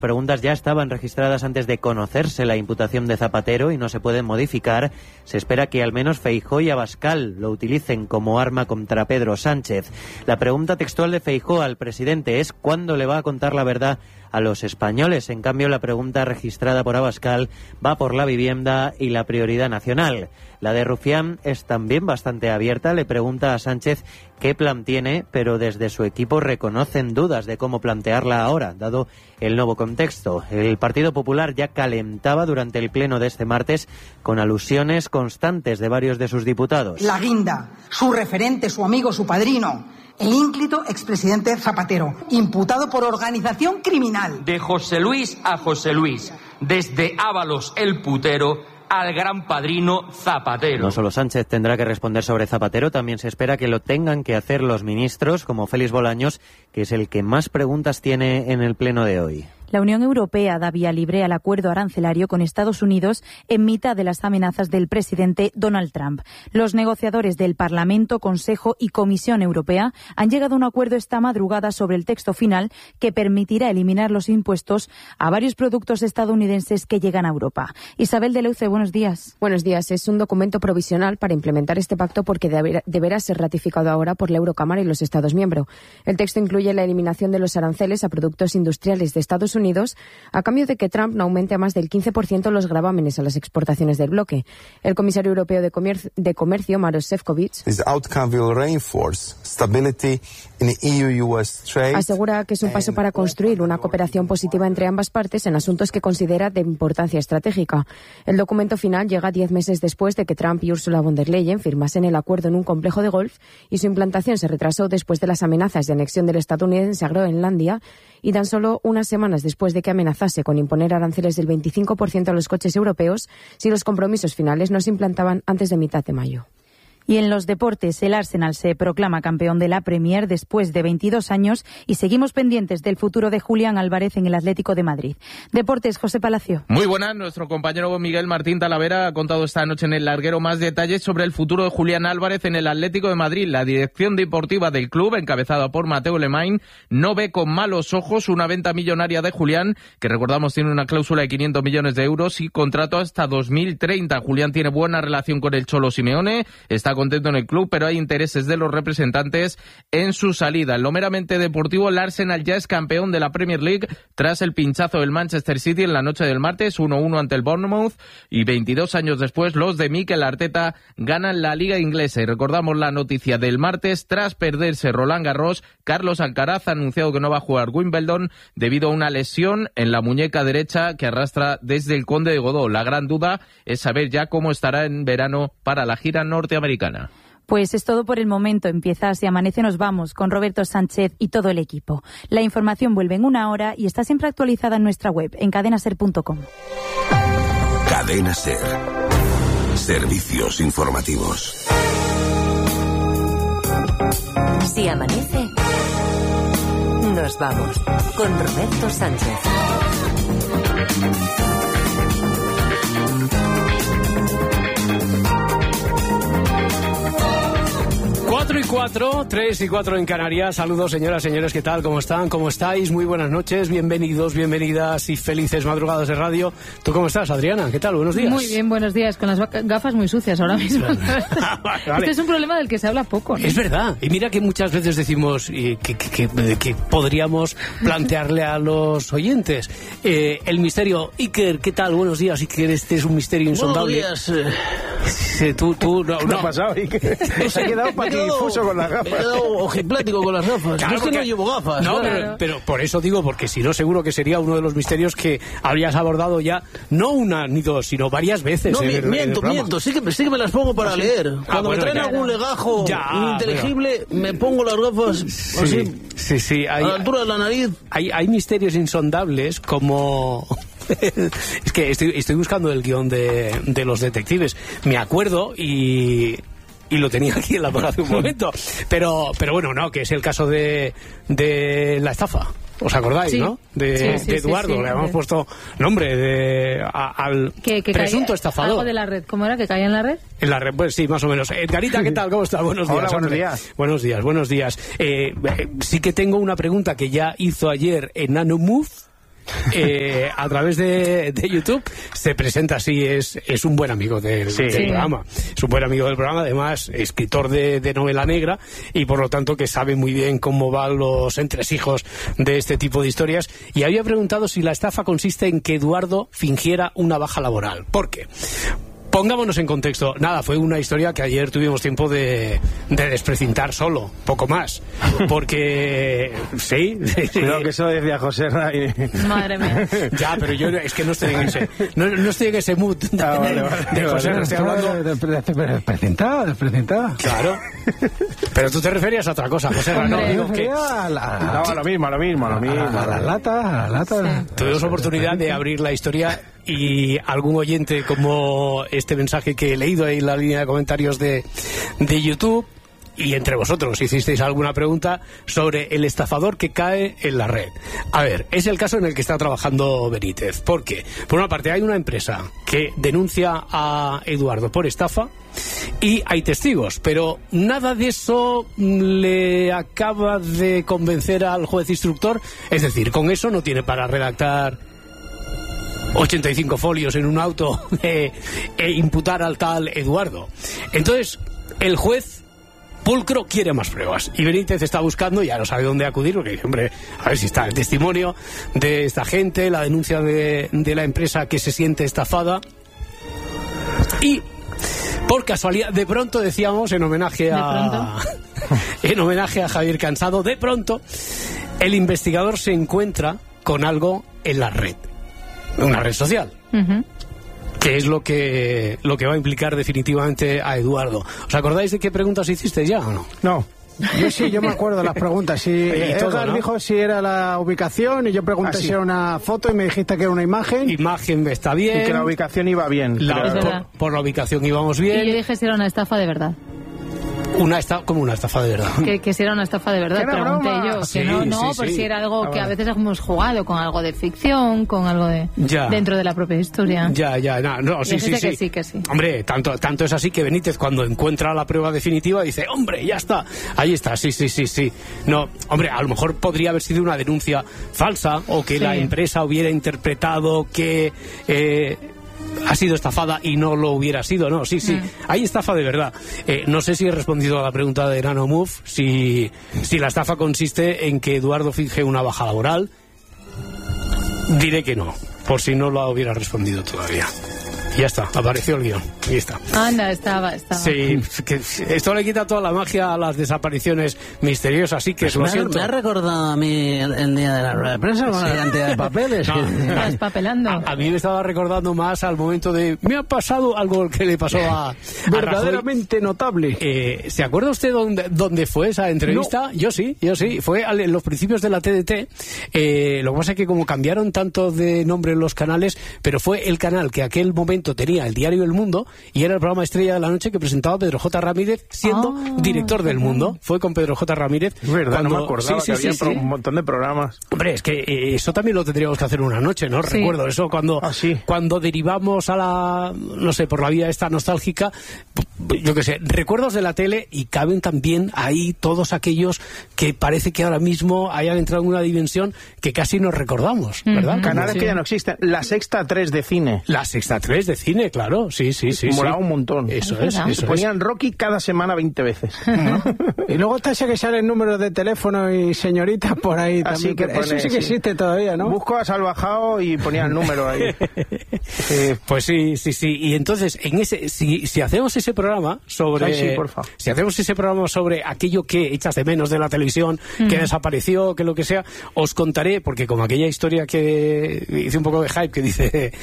preguntas ya estaban registradas antes de conocerse la imputación de Zapatero y no se pueden modificar. Se espera que al menos Feijóo y Abascal lo utilicen como arma contra Pedro Sánchez. La pregunta textual de Feijóo al presidente es ¿cuándo le va a contar la verdad a los españoles? En cambio, la pregunta registrada por Abascal va por la vivienda y la prioridad nacional. La de Rufián es también bastante abierta. Le pregunta a Sánchez qué plan tiene, pero desde su equipo reconocen dudas de cómo plantearla ahora, dado el nuevo contexto. El Partido Popular ya calentaba durante el pleno de este martes con alusiones constantes de varios de sus diputados. La guinda, su referente, su amigo, su padrino, el ínclito expresidente Zapatero, imputado por organización criminal. De José Luis a José Luis, desde Ábalos el putero al gran padrino Zapatero. No solo Sánchez tendrá que responder sobre Zapatero, también se espera que lo tengan que hacer los ministros, como Félix Bolaños, que es el que más preguntas tiene en el pleno de hoy. La Unión Europea da vía libre al acuerdo arancelario con Estados Unidos en mitad de las amenazas del presidente Donald Trump. Los negociadores del Parlamento, Consejo y Comisión Europea han llegado a un acuerdo esta madrugada sobre el texto final que permitirá eliminar los impuestos a varios productos estadounidenses que llegan a Europa. Isabel de Leuce, buenos días. Buenos días. Es un documento provisional para implementar este pacto porque deberá ser ratificado ahora por la Eurocámara y los Estados miembros. El texto incluye la eliminación de los aranceles a productos industriales de Estados Unidos a cambio de que Trump no aumente a más del 15% los gravámenes a las exportaciones del bloque. El comisario europeo de Comercio, Maroš Šefčovič, asegura que es un paso para construir una cooperación positiva entre ambas partes en asuntos que considera de importancia estratégica. El documento final llega 10 meses después de que Trump y Ursula von der Leyen firmasen el acuerdo en un complejo de golf y su implantación se retrasó después de las amenazas de anexión del estadounidense a Groenlandia y tan solo unas semanas después de que amenazase con imponer aranceles del 25% a los coches europeos si los compromisos finales no se implantaban antes de mitad de mayo. Y en los deportes, el Arsenal se proclama campeón de la Premier después de 22 años y seguimos pendientes del futuro de Julián Álvarez en el Atlético de Madrid. Deportes, José Palacio. Muy buenas, nuestro compañero Miguel Martín Talavera ha contado esta noche en El Larguero más detalles sobre el futuro de Julián Álvarez en el Atlético de Madrid. La dirección deportiva del club, encabezada por Mateo Lemain, no ve con malos ojos una venta millonaria de Julián, que recordamos tiene una cláusula de 500 millones de euros y contrato hasta 2030. Julián tiene buena relación con el Cholo Simeone, está contento en el club, pero hay intereses de los representantes en su salida. En lo meramente deportivo, el Arsenal ya es campeón de la Premier League tras el pinchazo del Manchester City en la noche del martes, 1-1 ante el Bournemouth, y 22 años después los de Mikel Arteta ganan la Liga Inglesa. Y recordamos la noticia del martes, tras perderse Roland Garros, Carlos Alcaraz ha anunciado que no va a jugar Wimbledon debido a una lesión en la muñeca derecha que arrastra desde el Conde de Godó. La gran duda es saber ya cómo estará en verano para la gira norteamericana. Pues es todo por el momento. Empieza Si Amanece Nos Vamos con Roberto Sánchez y todo el equipo. La información vuelve en una hora y está siempre actualizada en nuestra web, en cadenaser.com. Cadena Ser. Servicios informativos. Si amanece, nos vamos con Roberto Sánchez. 4:04, 3:04 en Canarias. Saludos, señoras, señores, ¿qué tal? ¿Cómo están? ¿Cómo estáis? Muy buenas noches, bienvenidos, bienvenidas y felices madrugadas de radio. ¿Tú cómo estás, Adriana? ¿Qué tal? Buenos días. Muy bien, buenos días. Con las gafas muy sucias ahora mismo. Vale. Este es un problema del que se habla poco, ¿no? Es verdad. Y mira que muchas veces decimos que podríamos plantearle a los oyentes el misterio. Iker, ¿qué tal? Buenos días, Iker. Este es un misterio insondable. Buenos días. Tú ¿Qué ha pasado, Iker? Se ha quedado patidifuso con las gafas. Me he quedado ojiplático con las gafas. Claro, es que no llevo gafas. No, claro. pero por eso digo, porque si no, seguro que sería uno de los misterios que habrías abordado ya, no una ni dos, sino varias veces. No, miento. Sí que me las pongo para leer. Cuando me traen algún legajo ininteligible, me pongo las gafas así. Sí. A la altura de la nariz. Hay misterios insondables como... Es que estoy buscando el guión de los detectives. Me acuerdo y lo tenía aquí en la mano hace un momento. Pero bueno, no, que es el caso de la estafa. ¿Os acordáis, no? De Eduardo, le habíamos puesto nombre al presunto estafador. Algo de la red, ¿cómo era? ¿Que caía en la red? En la red, pues sí, más o menos. Edgarita, ¿qué tal? ¿Cómo estás? Buenos días. Hola, buenos días. Sí que tengo una pregunta que ya hizo ayer en Nanomove. a través de YouTube, se presenta así, es un buen amigo del programa. Es un buen amigo del programa, además escritor de novela negra, y por lo tanto que sabe muy bien cómo van los entresijos de este tipo de historias. Y había preguntado si la estafa consiste en que Eduardo fingiera una baja laboral. ¿Por qué? Pongámonos en contexto. Nada, fue una historia que ayer tuvimos tiempo de desprecintar solo, poco más. Porque, sí. Creo que eso decía José Ray. Madre mía. Ya, pero yo es que no estoy en ese, no estoy en ese mood de José Ray. Estoy hablando... Desprecintada. Claro. Pero tú te referías a otra cosa, José Ray. No, digo que... a lo mismo. A las latas. Tuvimos oportunidad de abrir la historia y algún oyente, como este mensaje que he leído ahí en la línea de comentarios de YouTube, y entre vosotros hicisteis alguna pregunta sobre el estafador que cae en la red. A ver, es el caso en el que está trabajando Benítez. ¿Por qué? Por una parte, hay una empresa que denuncia a Eduardo por estafa y hay testigos, pero nada de eso le acaba de convencer al juez instructor. Es decir, con eso no tiene para redactar 85 folios en un auto e imputar al tal Eduardo. Entonces, el juez pulcro quiere más pruebas y Benítez está buscando, ya no sabe dónde acudir, porque dice, hombre, a ver si está el testimonio de esta gente, la denuncia de la empresa que se siente estafada. Y por casualidad, de pronto decíamos, en homenaje a Javier Cansado, de pronto el investigador se encuentra con algo en la red, una red social. Que es lo que va a implicar definitivamente a Eduardo. ¿Os acordáis de qué preguntas hiciste ya o no? No. Yo me acuerdo de las preguntas. Edgar dijo si era la ubicación y yo pregunté si era una foto y me dijiste que era una imagen. Imagen está bien. Y que la ubicación iba bien. Por la ubicación íbamos bien. Y yo dije si era una estafa de verdad. Como una estafa de verdad. Que si era una estafa de verdad, pregunté yo. Sí, por si era algo que a veces hemos jugado con algo de ficción, con algo de dentro de la propia historia. Que sí. Hombre, tanto es así que Benítez, cuando encuentra la prueba definitiva, dice, hombre, ya está, ahí está, sí. No, hombre, a lo mejor podría haber sido una denuncia falsa, o que la empresa hubiera interpretado que ha sido estafada y no lo hubiera sido, ¿no? Sí, hay estafa de verdad. No sé si he respondido a la pregunta de Nano Move, si la estafa consiste en que Eduardo finge una baja laboral. Diré que no, por si no lo hubiera respondido todavía. Ya está, apareció el guión. Ahí está. Anda, estaba. Sí, que esto le quita toda la magia a las desapariciones misteriosas, así que lo siento. Me ha recordado a mí el día de la rueda de prensa con la cantidad de papeles. Estás papelando. A mí me estaba recordando más al momento de... Me ha pasado algo que le pasó a verdaderamente Rajoy. Notable. ¿Se acuerda usted dónde fue esa entrevista? No. Yo sí. Fue en los principios de la TDT. Lo que pasa es que como cambiaron tanto de nombre en los canales, pero fue el canal que aquel momento tenía el diario El Mundo y era el programa estrella de la noche que presentaba Pedro J. Ramírez siendo director del Mundo. Fue con Pedro J. Ramírez. Es verdad, no me acordaba que había un montón de programas. Hombre, es que eso también lo tendríamos que hacer una noche, ¿no? Sí. Recuerdo eso cuando derivamos a la, no sé, por la vía esta nostálgica, yo qué sé, recuerdos de la tele, y caben también ahí todos aquellos que parece que ahora mismo hayan entrado en una dimensión que casi nos recordamos, ¿verdad? Canales que ya no existen. La Sexta 3 de cine. La Sexta 3 de cine, claro, sí. Molaba un montón. Eso es. Ponían Rocky cada semana 20 veces. Y luego está ese que salen números de teléfono y señoritas por ahí también. Que eso sí que existe todavía, ¿no? Busco a Salvajao y ponía el número ahí. Pues sí. Y entonces, en ese, si hacemos ese programa sobre... Si hacemos ese programa sobre aquello que echas de menos de la televisión, que desapareció, que lo que sea, os contaré, porque como aquella historia que hice un poco de hype, que dice...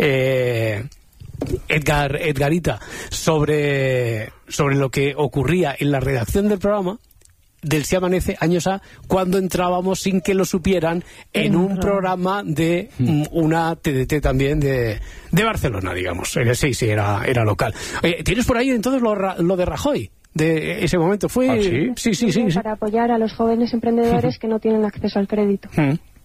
Edgarita sobre lo que ocurría en la redacción del programa del Si Amanece, años A, cuando entrábamos sin que lo supieran en un programa de una TDT también de Barcelona, digamos. Sí, era local. Oye, ¿tienes por ahí entonces lo de Rajoy? De ese momento fue... Sí. Para apoyar a los jóvenes emprendedores que no tienen acceso al crédito.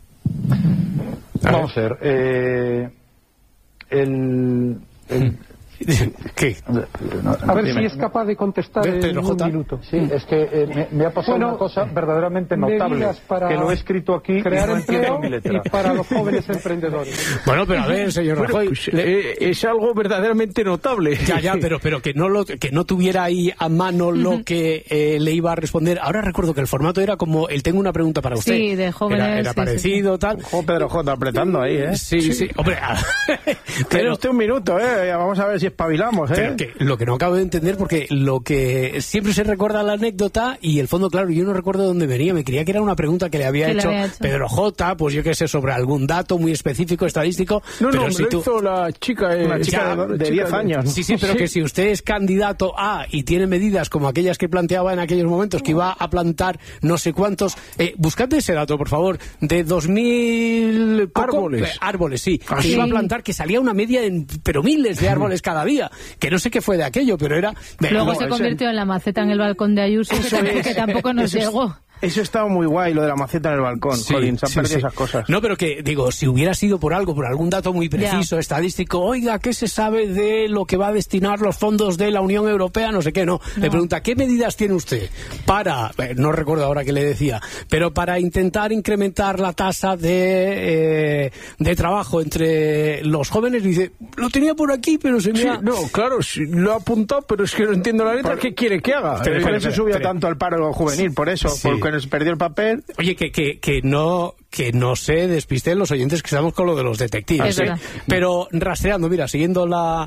Vamos a ver. ¿Qué? A ver si es capaz de contestar en un minuto. Sí, es que me ha pasado una cosa verdaderamente notable, que lo he escrito aquí crear y no entiendo empleo mi letra. y para los jóvenes emprendedores. Bueno, pero a ver, señor Rajoy, pues, es algo verdaderamente notable. Ya, pero que no tuviera ahí a mano lo que le iba a responder. Ahora recuerdo que el formato era como el tengo una pregunta para usted. Sí, de jóvenes. Era parecido, tal. Pedro J. apretando ahí, ¿eh? Sí. Hombre, pero usted un minuto, vamos a ver si espabilamos, Pero que lo que no acabo de entender, porque lo que siempre se recuerda la anécdota y el fondo, claro, yo no recuerdo de dónde venía. Me creía que era una pregunta que le había hecho Pedro J., pues yo qué sé, sobre algún dato muy específico, estadístico. No, pero me si lo hizo la chica, una chica de 10 años. Sí, pero que si usted es candidato a y tiene medidas como aquellas que planteaba en aquellos momentos, que iba a plantar no sé cuántos, buscad ese dato, por favor, de 2.000 árboles, sí, que iba a plantar, que salía una media pero miles de árboles cada día, que no sé qué fue de aquello, pero era... Luego se convirtió en la maceta en el balcón de Ayuso, que tampoco nos llegó. Eso estaba muy guay, lo de la maceta en el balcón. Sí, Colin, se han perdido esas cosas. No, pero que, digo, si hubiera sido por algo, por algún dato muy preciso, estadístico, oiga, ¿qué se sabe de lo que va a destinar los fondos de la Unión Europea? No sé qué, no. Le pregunta, ¿qué medidas tiene usted para, no recuerdo ahora qué le decía, pero para intentar incrementar la tasa de trabajo entre los jóvenes? Dice, lo tenía por aquí, pero se me ha... No, claro, sí, lo ha apuntado, pero es que no entiendo la letra. ¿Qué quiere que haga? Por eso subió tanto el paro juvenil, por eso, porque nos perdió el papel. Oye, que no se despisten los oyentes que estamos con lo de los detectives. Pero rastreando, mira, siguiendo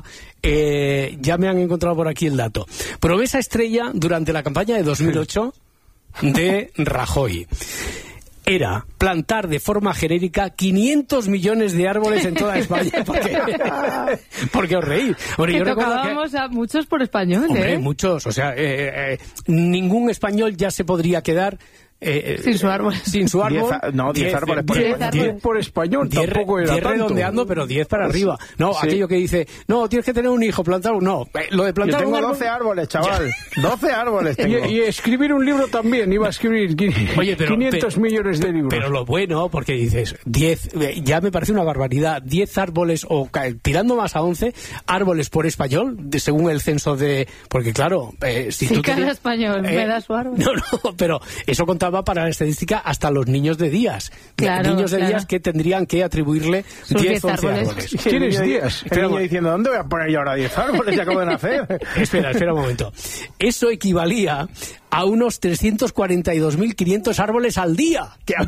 ya me han encontrado por aquí el dato. Promesa estrella durante la campaña de 2008 de Rajoy era plantar de forma genérica 500 millones de árboles en toda España. Porque os reís. Bueno, yo tocábamos a muchos por español, Hombre, muchos. O sea, ningún español ya se podría quedar... sin su árbol. 10 árboles por español. 10 por español, tampoco era 10 redondeando, pero 10 para arriba. No, aquello que dice, no, tienes que tener un hijo, plantar un... No, lo de plantar yo tengo un árbol... 12 árboles, chaval. 12 árboles tengo. Y escribir un libro también, iba a escribir 500 millones de libros. Pero lo bueno, porque dices, 10, ya me parece una barbaridad, 10 árboles, o tirando más a 11, árboles por español, según el censo de... Porque claro, si tú cada español me da su árbol. No, pero eso contaba para la estadística hasta los niños de Díaz. Niños de Díaz que tendrían que atribuirle 10 árboles. ¿Tienes Díaz? El niño diciendo, ¿dónde voy a poner yo ahora 10 árboles? Ya acabo de nacer. Espera un momento. Eso equivalía a unos 342.500 árboles al día.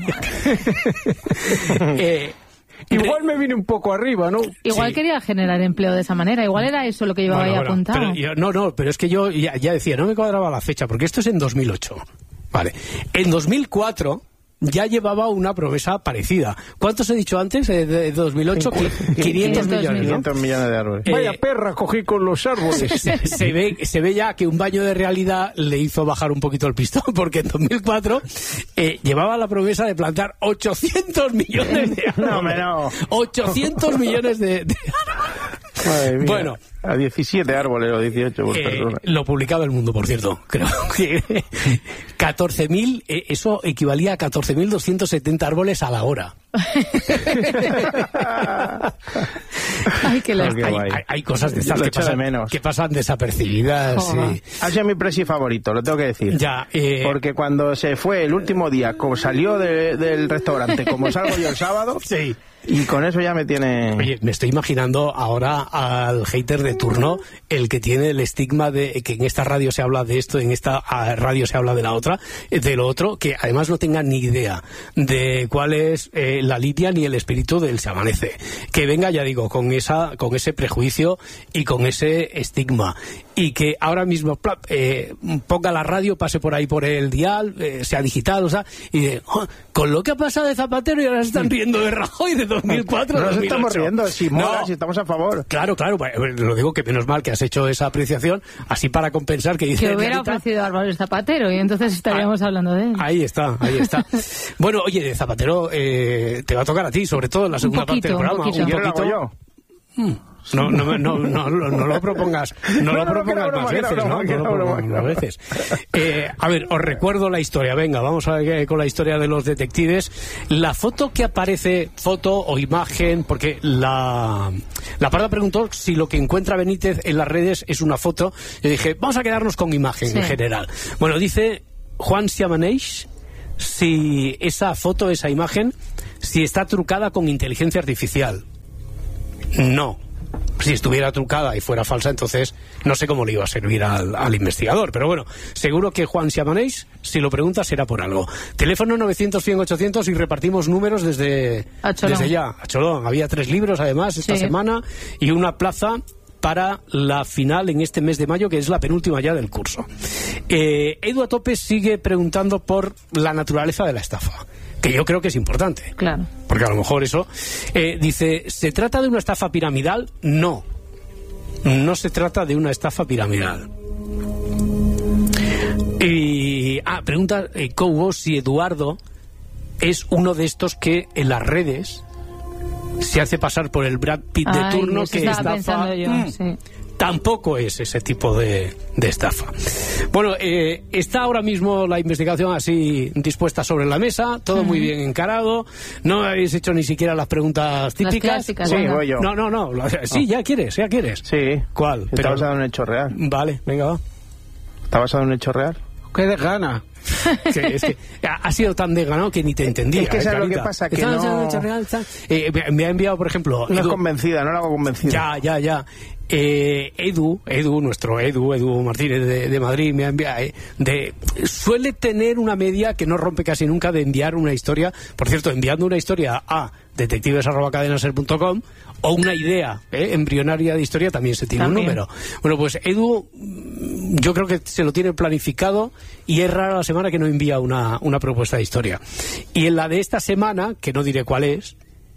Igual me vine un poco arriba, ¿no? Igual quería generar empleo de esa manera. Igual era eso lo que llevaba ahí apuntado. Pero es que yo ya decía, no me cuadraba la fecha, porque esto es en 2008. Vale. En 2004 ya llevaba una promesa parecida. ¿Cuántos he dicho antes? De 2008, 500 millones, ¿no? 500 millones de árboles. Vaya perra cogí con los árboles. Se ve ya que un baño de realidad le hizo bajar un poquito el pistón, porque en 2004 llevaba la promesa de plantar 800 millones de árboles. No. 800 millones de árboles. Bueno, a 17 árboles o 18 por persona. Lo publicaba El Mundo, por cierto. Creo que 14.000, eso equivalía a 14.270 árboles a la hora. Hay cosas de estas que pasan desapercibidas. Ha sido mi presi favorito, lo tengo que decir. Porque cuando se fue el último día, como salió del restaurante, como salgo yo el sábado... Sí. Y con eso ya me tiene... Oye, me estoy imaginando ahora al hater de turno, el que tiene el estigma de que en esta radio se habla de esto, en esta radio se habla de la otra, de lo otro, que además no tenga ni idea de cuál es la línea ni el espíritu del Se Amanece. Que venga, ya digo, con ese prejuicio y con ese estigma. Y que ahora mismo ponga la radio, pase por ahí por el dial, sea digital, o sea, y con lo que ha pasado de Zapatero y ahora se están riendo de Rajoy de 2004. No nos estamos riendo, si mola, si estamos a favor. Claro, lo digo que menos mal que has hecho esa apreciación, así para compensar que dice... Que hubiera ofrecido árboles Zapatero y entonces estaríamos hablando de él. Ahí está. Bueno, oye, de Zapatero te va a tocar a ti, sobre todo en la segunda parte del programa. ¿Un poquito? ¿Yo? No lo propongas. No lo propongas más veces, ¿no? No lo propongas más veces. A ver, os recuerdo la historia. Venga, vamos a ver con la historia de los detectives. La foto que aparece, foto o imagen, porque la Parda preguntó si lo que encuentra Benítez en las redes es una foto. Yo dije, vamos a quedarnos con imagen en general. Bueno, dice Juan Siamaneix si esa foto, esa imagen, si está trucada con inteligencia artificial. No. Si estuviera trucada y fuera falsa, entonces no sé cómo le iba a servir al investigador. Pero bueno, seguro que Juan Siamaneix, si lo pregunta, será por algo. Teléfono 900-100-800 y repartimos números desde ya. A Cholón. Había 3 libros, además, esta semana, y una plaza para la final en este mes de mayo, que es la penúltima ya del curso. Edu a tope sigue preguntando por la naturaleza de la estafa, que yo creo que es importante. Claro. Porque a lo mejor eso... dice, ¿se trata de una estafa piramidal? No. No se trata de una estafa piramidal. Y... pregunta Cobo si Eduardo es uno de estos que en las redes se hace pasar por el Brad Pitt de turno que estafa. Sí. Tampoco es ese tipo de estafa. Bueno, está ahora mismo la investigación así dispuesta sobre la mesa, todo muy bien encarado. No habéis hecho ni siquiera las preguntas típicas. Sí, voy yo. No. Sí, ya quieres. Sí. ¿Cuál? Está basado en un hecho real. Vale, venga, va. ¿Está basado en un hecho real? ¡Qué desgana! Es que ha sido tan desganado que ni te entendía. Es que ¿sabes lo que pasa? Que no... me ha enviado, por ejemplo... No es convencida, no la hago convencida. Ya. Edu, nuestro Edu Martínez de Madrid, me ha enviado... suele tener una media que no rompe casi nunca de enviar una historia. Por cierto, enviando una historia a detectives@cadenaser.com o una idea embrionaria de historia también se tiene un número. Bueno, pues Edu, yo creo que se lo tiene planificado y es rara la semana que no envía una propuesta de historia. Y en la de esta semana, que no diré cuál es,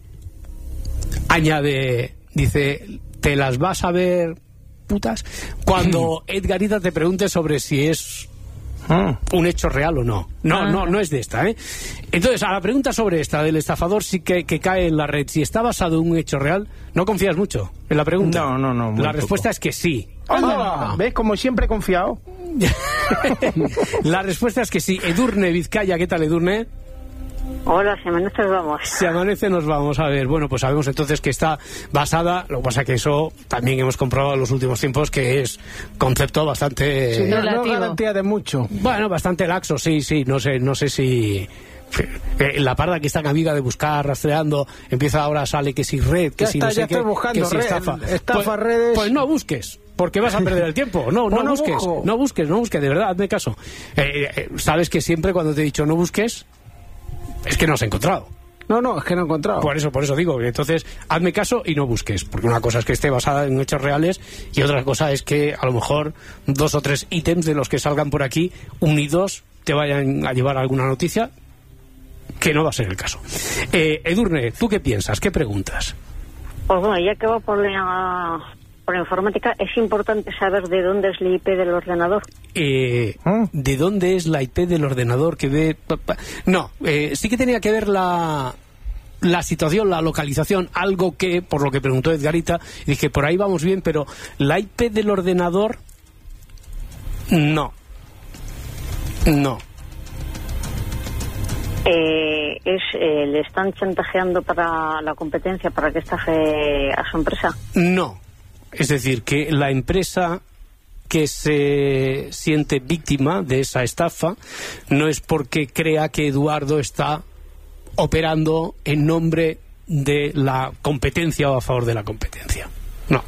añade, dice, te las vas a ver putas cuando Edgarita te pregunte sobre si es un hecho real o no. No es de esta, Entonces, a la pregunta sobre esta del estafador sí que cae en la red, si está basado en un hecho real, ¿no confías mucho en la pregunta? No. La respuesta es que sí. ¿Ves? Como siempre he confiado. La respuesta es que sí. Edurne Vizcaya, ¿qué tal, Edurne? Hola, si amanece nos vamos. Si amanece nos vamos. A ver, bueno, pues sabemos entonces que está basada, lo que pasa que eso también hemos comprobado en los últimos tiempos que es concepto bastante... Sí, no garantía de mucho. Bueno, bastante laxo, sí, no sé si... La Parda, que es tan amiga de buscar, rastreando, empieza ahora, sale que si red, que si no sé qué, que si estafa, redes... Pues no busques, porque vas a perder el tiempo. No busques, de verdad, hazme caso. Sabes que siempre cuando te he dicho no busques, es que no has encontrado. No, es que no he encontrado. Por eso digo, entonces hazme caso y no busques, porque una cosa es que esté basada en hechos reales y otra cosa es que a lo mejor 2 o 3 ítems de los que salgan por aquí unidos te vayan a llevar a alguna noticia, que no va a ser el caso. Edurne, ¿tú qué piensas? ¿Qué preguntas? Pues bueno, ya que va por informática, es importante saber de dónde es la IP del ordenador. ¿De dónde es la IP del ordenador que ve...? No, sí que tenía que ver la situación, la localización, algo que, por lo que preguntó Edgarita, dije, por ahí vamos bien, pero la IP del ordenador, no. ¿Le están chantajeando para la competencia para que estafe a su empresa? No. Es decir, que la empresa que se siente víctima de esa estafa no es porque crea que Eduardo está operando en nombre de la competencia o a favor de la competencia. No.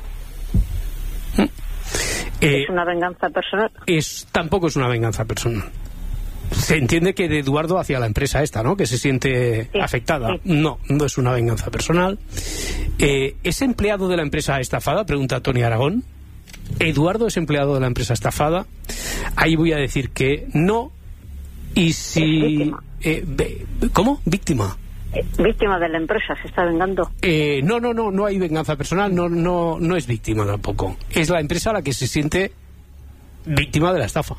¿Es una venganza personal? Tampoco es una venganza personal. Se entiende que de Eduardo hacia la empresa esta, ¿no? Que se siente afectada. Sí. No es una venganza personal. ¿Es empleado de la empresa estafada? Pregunta Tony Aragón. ¿Eduardo es empleado de la empresa estafada? Ahí voy a decir que no. Y si... ¿Cómo? Víctima. Víctima de la empresa, se está vengando. No hay venganza personal, no es víctima tampoco. Es la empresa la que se siente víctima de la estafa.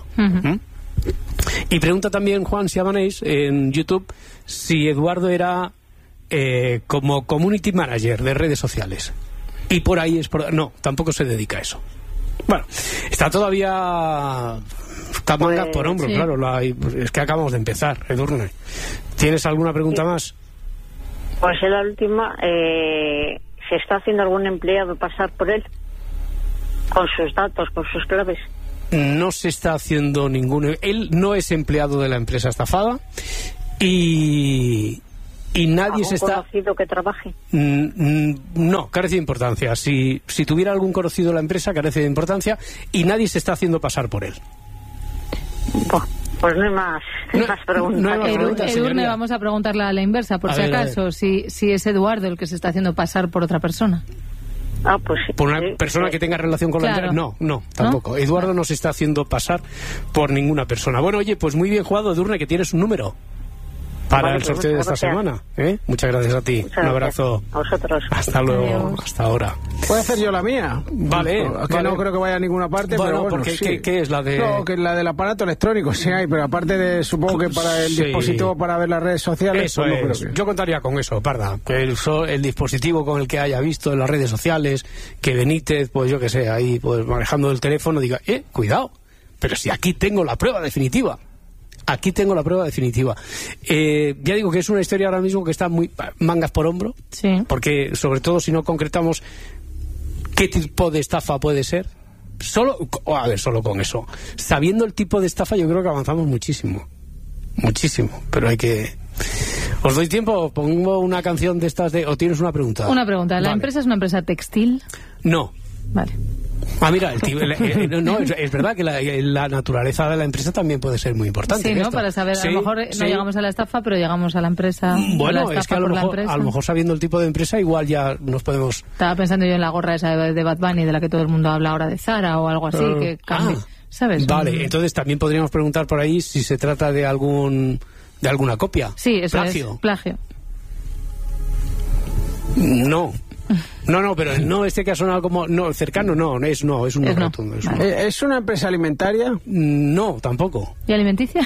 Y pregunta también Juan Siamaneix en YouTube si Eduardo era como community manager de redes sociales. Y por ahí no, tampoco se dedica a eso. Bueno, está todavía... Está mangas por hombro, sí. Claro. Es que acabamos de empezar, Edurne. ¿Tienes alguna pregunta más? Pues en la última, ¿se está haciendo algún empleado pasar por él? Con sus datos, con sus claves. No se está haciendo ninguno. Él no es empleado de la empresa estafada y nadie se está... ¿Algún conocido que trabaje? No, carece de importancia. Si tuviera algún conocido de la empresa, carece de importancia y nadie se está haciendo pasar por él. Pues no hay más preguntas. No hay más preguntas, Edurne, vamos a preguntarle a la inversa, por si acaso, si es Eduardo el que se está haciendo pasar por otra persona. Pues sí. ¿Por una persona que tenga relación con la empresa? No, tampoco. ¿No? Eduardo no se está haciendo pasar por ninguna persona. Bueno, oye, pues muy bien jugado, Edurne, que tienes un número para el sorteo de esta semana. Muchas gracias a ti. Un abrazo. A vosotros. Hasta luego. Adiós. Hasta ahora. ¿Puedo hacer yo la mía? Vale. Que no creo que vaya a ninguna parte, pero bueno, porque sí. ¿qué es la de...? No, que la del aparato electrónico sí hay, pero aparte de, supongo que para el dispositivo para ver las redes sociales... Eso pues es. No creo que... Yo contaría con eso, Parda. Que el dispositivo con el que haya visto en las redes sociales, que Benítez, pues yo que sé, ahí pues manejando el teléfono, diga, cuidado, pero si aquí tengo la prueba definitiva. Aquí tengo la prueba definitiva. Ya digo que es una historia ahora mismo que está muy mangas por hombro, sí. Porque sobre todo si no concretamos qué tipo de estafa puede ser, solo con eso, sabiendo el tipo de estafa, yo creo que avanzamos muchísimo, pero hay que... ¿Os doy tiempo? ¿Pongo una canción de estas o tienes una pregunta? Una pregunta. ¿La empresa es una empresa textil? No. Vale. Mira, es verdad que la naturaleza de la empresa también puede ser muy importante. Sí, ¿no? Para saber, a lo mejor no llegamos a la estafa, pero llegamos a la empresa. Bueno, es que a lo mejor sabiendo el tipo de empresa, igual ya nos podemos... Estaba pensando yo en la gorra esa de Bad Bunny, de la que todo el mundo habla ahora, de Zara o algo así, que cambie, ¿sabes? Vale, entonces también podríamos preguntar por ahí si se trata de alguna copia. Sí, eso plagio. Es plagio. No, pero no, que ha sonado como... No, cercano no, es un rotundo. ¿Es una empresa alimentaria? No, tampoco. ¿Y alimenticia?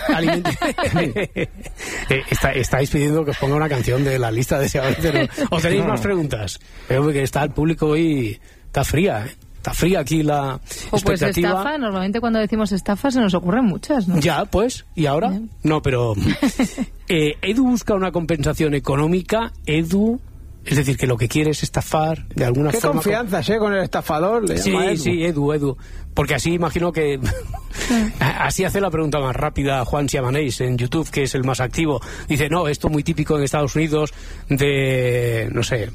Estáis pidiendo que os ponga una canción de la lista de deseables. ¿O tenéis más preguntas? Creo que está el público hoy... Está fría, Está fría aquí la expectativa. Pues estafa, normalmente cuando decimos estafa se nos ocurren muchas, ¿no? Ya, pues, ¿y ahora? Bien. No, pero... Edu busca una compensación económica, es decir, que lo que quiere es estafar de alguna forma. ¿Qué confianza, con el estafador? Sí, Edu. Porque así imagino que... así hace la pregunta más rápida Juan Siamaneix en YouTube, que es el más activo. Dice, no, esto muy típico en Estados Unidos de... no sé...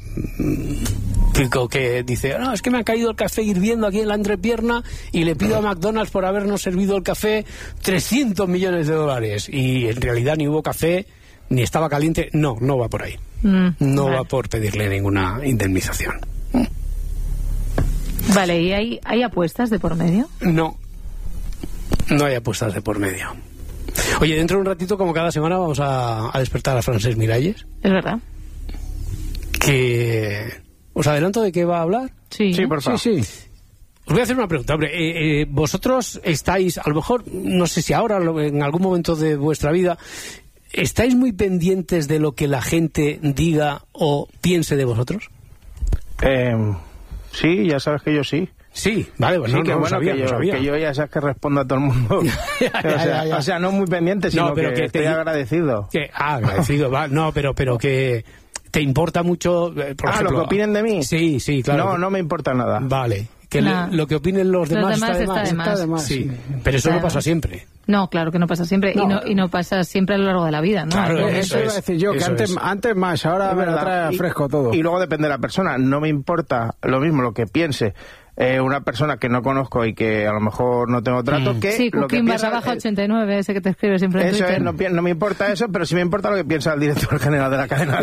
que dice, no, es que me ha caído el café hirviendo aquí en la entrepierna y le pido a McDonald's por habernos servido el café $300 millones. Y en realidad ni hubo café, ni estaba caliente. No va por ahí. No va por pedirle ninguna indemnización. Vale, ¿y hay apuestas de por medio? No hay apuestas de por medio. Oye, dentro de un ratito, como cada semana, vamos a despertar a Francesc Miralles. Es verdad. Que... ¿Os adelanto de qué va a hablar? Sí, por favor. Sí. Os voy a hacer una pregunta. Hombre, vosotros estáis, a lo mejor, no sé si ahora, en algún momento de vuestra vida, ¿estáis muy pendientes de lo que la gente diga o piense de vosotros? Sí, ya sabes que yo sí. Sí, vale, pues sí, no sabía. Que yo ya sabes que respondo a todo el mundo. O sea, no muy pendiente, sino pero que estoy agradecido. Agradecido, va. No, pero que... ¿Te importa mucho, por ejemplo, lo que opinen de mí? Sí, claro. No me importa nada. Vale. Que lo que opinen los demás está de más. Sí. Pero eso no pasa siempre. No, claro que no pasa siempre. No. Y no pasa siempre a lo largo de la vida, ¿no? Claro, eso iba a decir yo, que antes más, ahora me lo trae fresco todo. Y luego depende de la persona. No me importa lo mismo lo que piense una persona que no conozco y que a lo mejor no tengo trato que... Sí, Cuquín_89, ese que te escribe siempre en Twitter. Eso es, no me importa eso, pero sí me importa lo que piensa el director general de la cadena.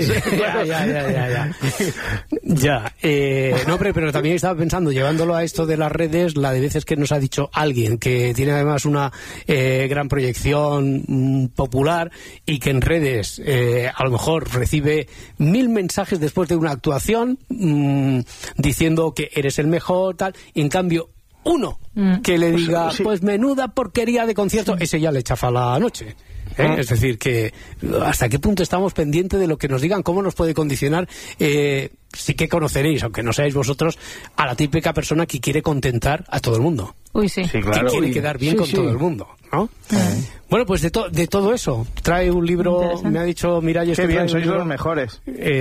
Ya. No, pero también estaba pensando, llevándolo a esto de las redes, la de veces que nos ha dicho alguien que tiene además una gran proyección popular y que en redes a lo mejor recibe 1000 mensajes después de una actuación diciendo que eres el mejor, tal, y en cambio uno que le diga pues menuda porquería de concierto, ese ya le chafa la noche. Es decir, que hasta qué punto estamos pendientes de lo que nos digan, cómo nos puede condicionar sí que conoceréis, aunque no seáis vosotros, a la típica persona que quiere contentar a todo el mundo. Uy, sí. Sí, claro. Que quiere quedar bien con todo el mundo, ¿no? Bueno, pues de todo eso. Trae un libro, me ha dicho Miralles. Qué bien, sois los mejores.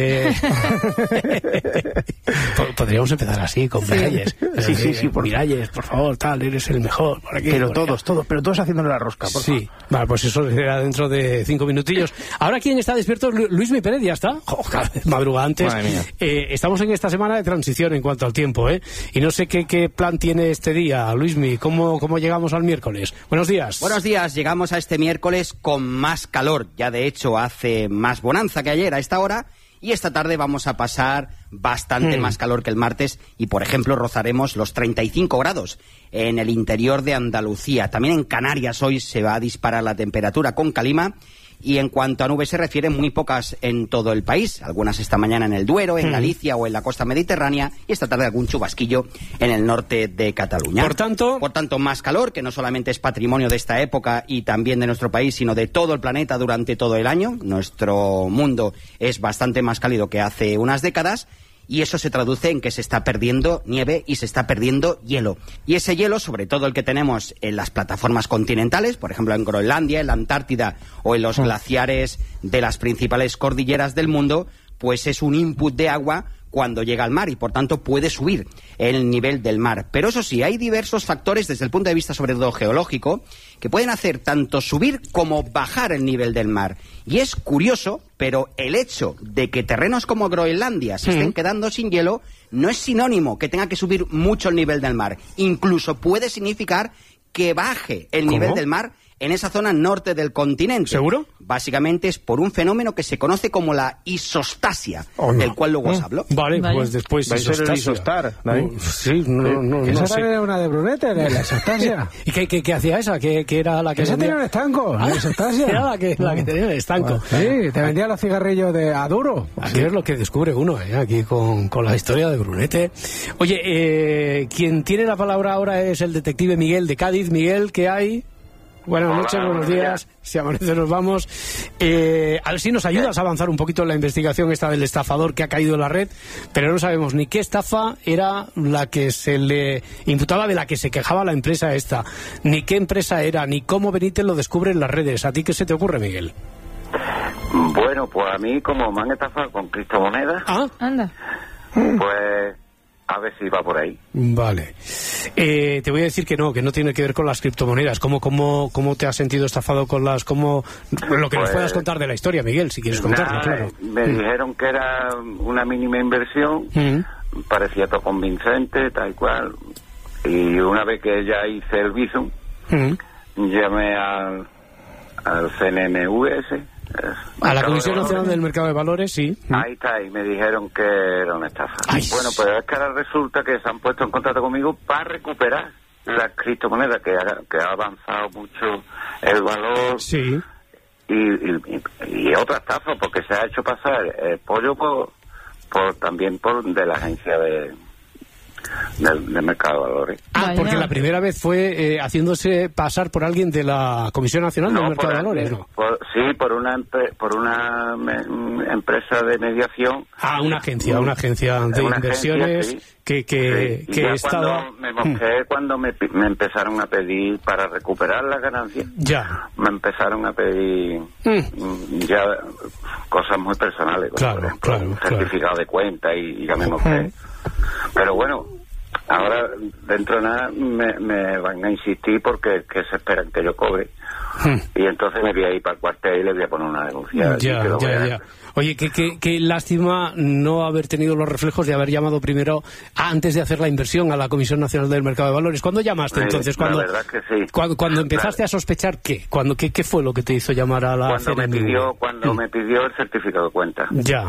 Podríamos empezar así, con Miralles. Sí, por Miralles, por favor, tal, eres el mejor. Por aquí, pero por todos haciéndole la rosca, por favor. Sí, vale, pues eso será dentro de 5 minutillos. Ahora, ¿quién está despierto? Luismi Pérez, ¿ya está? Cada vez madruga antes. Madre mía. Estamos en esta semana de transición en cuanto al tiempo, ¿eh? Y no sé qué plan tiene este día, Luismi. ¿Cómo llegamos al miércoles? Buenos días. Buenos días, llegamos a este miércoles con más calor. Ya de hecho hace más bonanza que ayer a esta hora. Y esta tarde vamos a pasar bastante más calor que el martes y, por ejemplo, rozaremos los 35 grados en el interior de Andalucía. También en Canarias hoy se va a disparar la temperatura con calima. Y en cuanto a nubes se refiere, muy pocas en todo el país. Algunas esta mañana en el Duero, en Galicia o en la costa mediterránea. Y esta tarde algún chubasquillo en el norte de Cataluña. Por tanto, más calor, que no solamente es patrimonio de esta época y también de nuestro país, sino de todo el planeta durante todo el año. Nuestro mundo es bastante más cálido que hace unas décadas. Y eso se traduce en que se está perdiendo nieve y se está perdiendo hielo. Y ese hielo, sobre todo el que tenemos en las plataformas continentales, por ejemplo en Groenlandia, en la Antártida o en los glaciares de las principales cordilleras del mundo, pues es un input de agua cuando llega al mar y, por tanto, puede subir el nivel del mar. Pero eso sí, hay diversos factores desde el punto de vista, sobre todo geológico, que pueden hacer tanto subir como bajar el nivel del mar. Y es curioso, pero el hecho de que terrenos como Groenlandia se estén quedando sin hielo no es sinónimo que tenga que subir mucho el nivel del mar. Incluso puede significar que baje el nivel del mar en esa zona norte del continente. ¿Seguro? Básicamente es por un fenómeno que se conoce como la isostasia, del cual luego os hablo. Vale, pues después isostar. Sí, no esa sé. era una de Brunete, la isostasia. ¿Y qué hacía esa? ¿Qué era la que esa tenía un estanco, la isostasia. Era la que tenía el estanco. Sí, te vendía los cigarrillos de Aduro. Aquí es lo que descubre uno, aquí con la historia de Brunete. Oye, quien tiene la palabra ahora es el detective Miguel de Cádiz. Miguel, ¿qué hay? Buenas noches, buenos días. Si amanece nos vamos. A ver si nos ayudas a avanzar un poquito en la investigación esta del estafador que ha caído en la red, pero no sabemos ni qué estafa era la que se le imputaba, de la que se quejaba la empresa esta, ni qué empresa era, ni cómo Benítez lo descubre en las redes. ¿A ti qué se te ocurre, Miguel? Bueno, pues a mí, como me han estafado con criptomonedas, anda, pues a ver si va por ahí. Vale. Te voy a decir que no tiene que ver con las criptomonedas. ¿Cómo te has sentido estafado con las... lo que nos puedas contar de la historia, Miguel, si quieres contarlo, claro. Me dijeron que era una mínima inversión, parecía todo convincente, tal cual. Y una vez que ya hice el Bizum, llamé al CNMV, a la Comisión Nacional del Mercado de Valores, sí. Ahí está, y me dijeron que era una estafa. Bueno, pues es que ahora resulta que se han puesto en contacto conmigo para recuperar las criptomonedas, que ha avanzado mucho el valor. Sí. Y otra estafa, porque se ha hecho pasar el pollo también por de la agencia del mercado de valores. Porque la primera vez fue haciéndose pasar por alguien de la Comisión Nacional del Mercado de Valores, ¿no? Por una empresa de mediación. Una agencia de inversiones, agencia, que estaba... Me mosqué cuando me empezaron a pedir para recuperar las ganancias. Ya. Me empezaron a pedir ya cosas muy personales, como por ejemplo, certificado de cuenta, y ya me mosqué. Pero bueno, ahora dentro de nada me van a insistir porque se esperan que yo cobre. Y entonces me voy a ir para el cuartel y le voy a poner una denuncia. Ya. Oye, qué lástima no haber tenido los reflejos de haber llamado primero, antes de hacer la inversión, a la Comisión Nacional del Mercado de Valores. ¿Cuándo llamaste entonces? La verdad que sí. Cuando empezaste a sospechar, ¿qué? ¿Qué fue lo que te hizo llamar a la CNMV? Cuando me pidió el certificado de cuenta. Ya.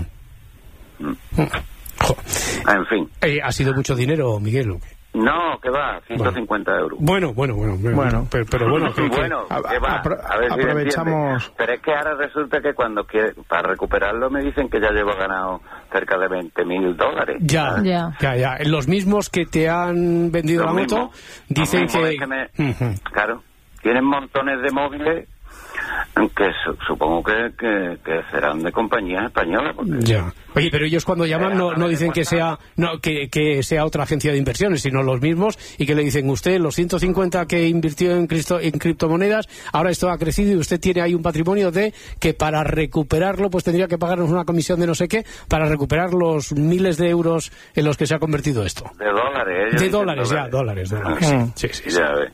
En fin. ¿Ha sido mucho dinero, Miguel? No, que va, 150 euros. Bueno. Pero bueno. Que va, a ver si aprovechamos. Pero es que ahora resulta que para recuperarlo me dicen que ya llevo ganado cerca de $20,000. Ya. Los mismos que te han vendido la moto dicen que... Claro, tienen montones de móviles Que supongo que serán de compañías españolas. Porque... Ya. Oye, pero ellos cuando llaman no dicen que sea otra agencia de inversiones, sino los mismos, y que le dicen, usted los 150 que invirtió en criptomonedas, ahora esto ha crecido y usted tiene ahí un patrimonio de que para recuperarlo pues tendría que pagarnos una comisión de no sé qué para recuperar los miles de euros en los que se ha convertido esto. De dólares. De dólares. Sí. Ya ve.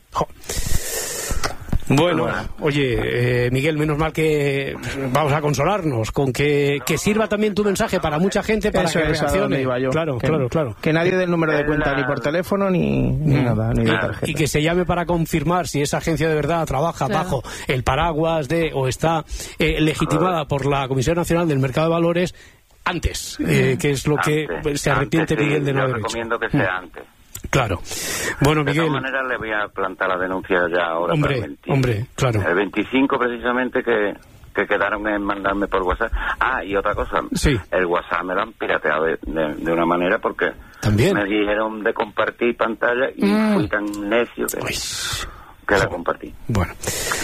Bueno, oye, Miguel, menos mal que vamos a consolarnos con que sirva también tu mensaje para mucha gente, para que reaccione. Claro. Que nadie dé el número de cuenta ni por teléfono ni nada, ni de tarjeta. Y que se llame para confirmar si esa agencia de verdad trabaja bajo el paraguas o está legitimada por la Comisión Nacional del Mercado de Valores antes, que es lo que se arrepiente Miguel de no haber hecho. Recomiendo que sea antes. Claro. Bueno, Miguel. De todas maneras, le voy a plantar la denuncia ya ahora. Hombre, claro. El 25, precisamente, que quedaron en mandarme por WhatsApp. Y otra cosa. Sí. El WhatsApp me lo han pirateado de una manera porque ¿también? Me dijeron de compartir pantalla y fui tan necio que la compartí. Bueno,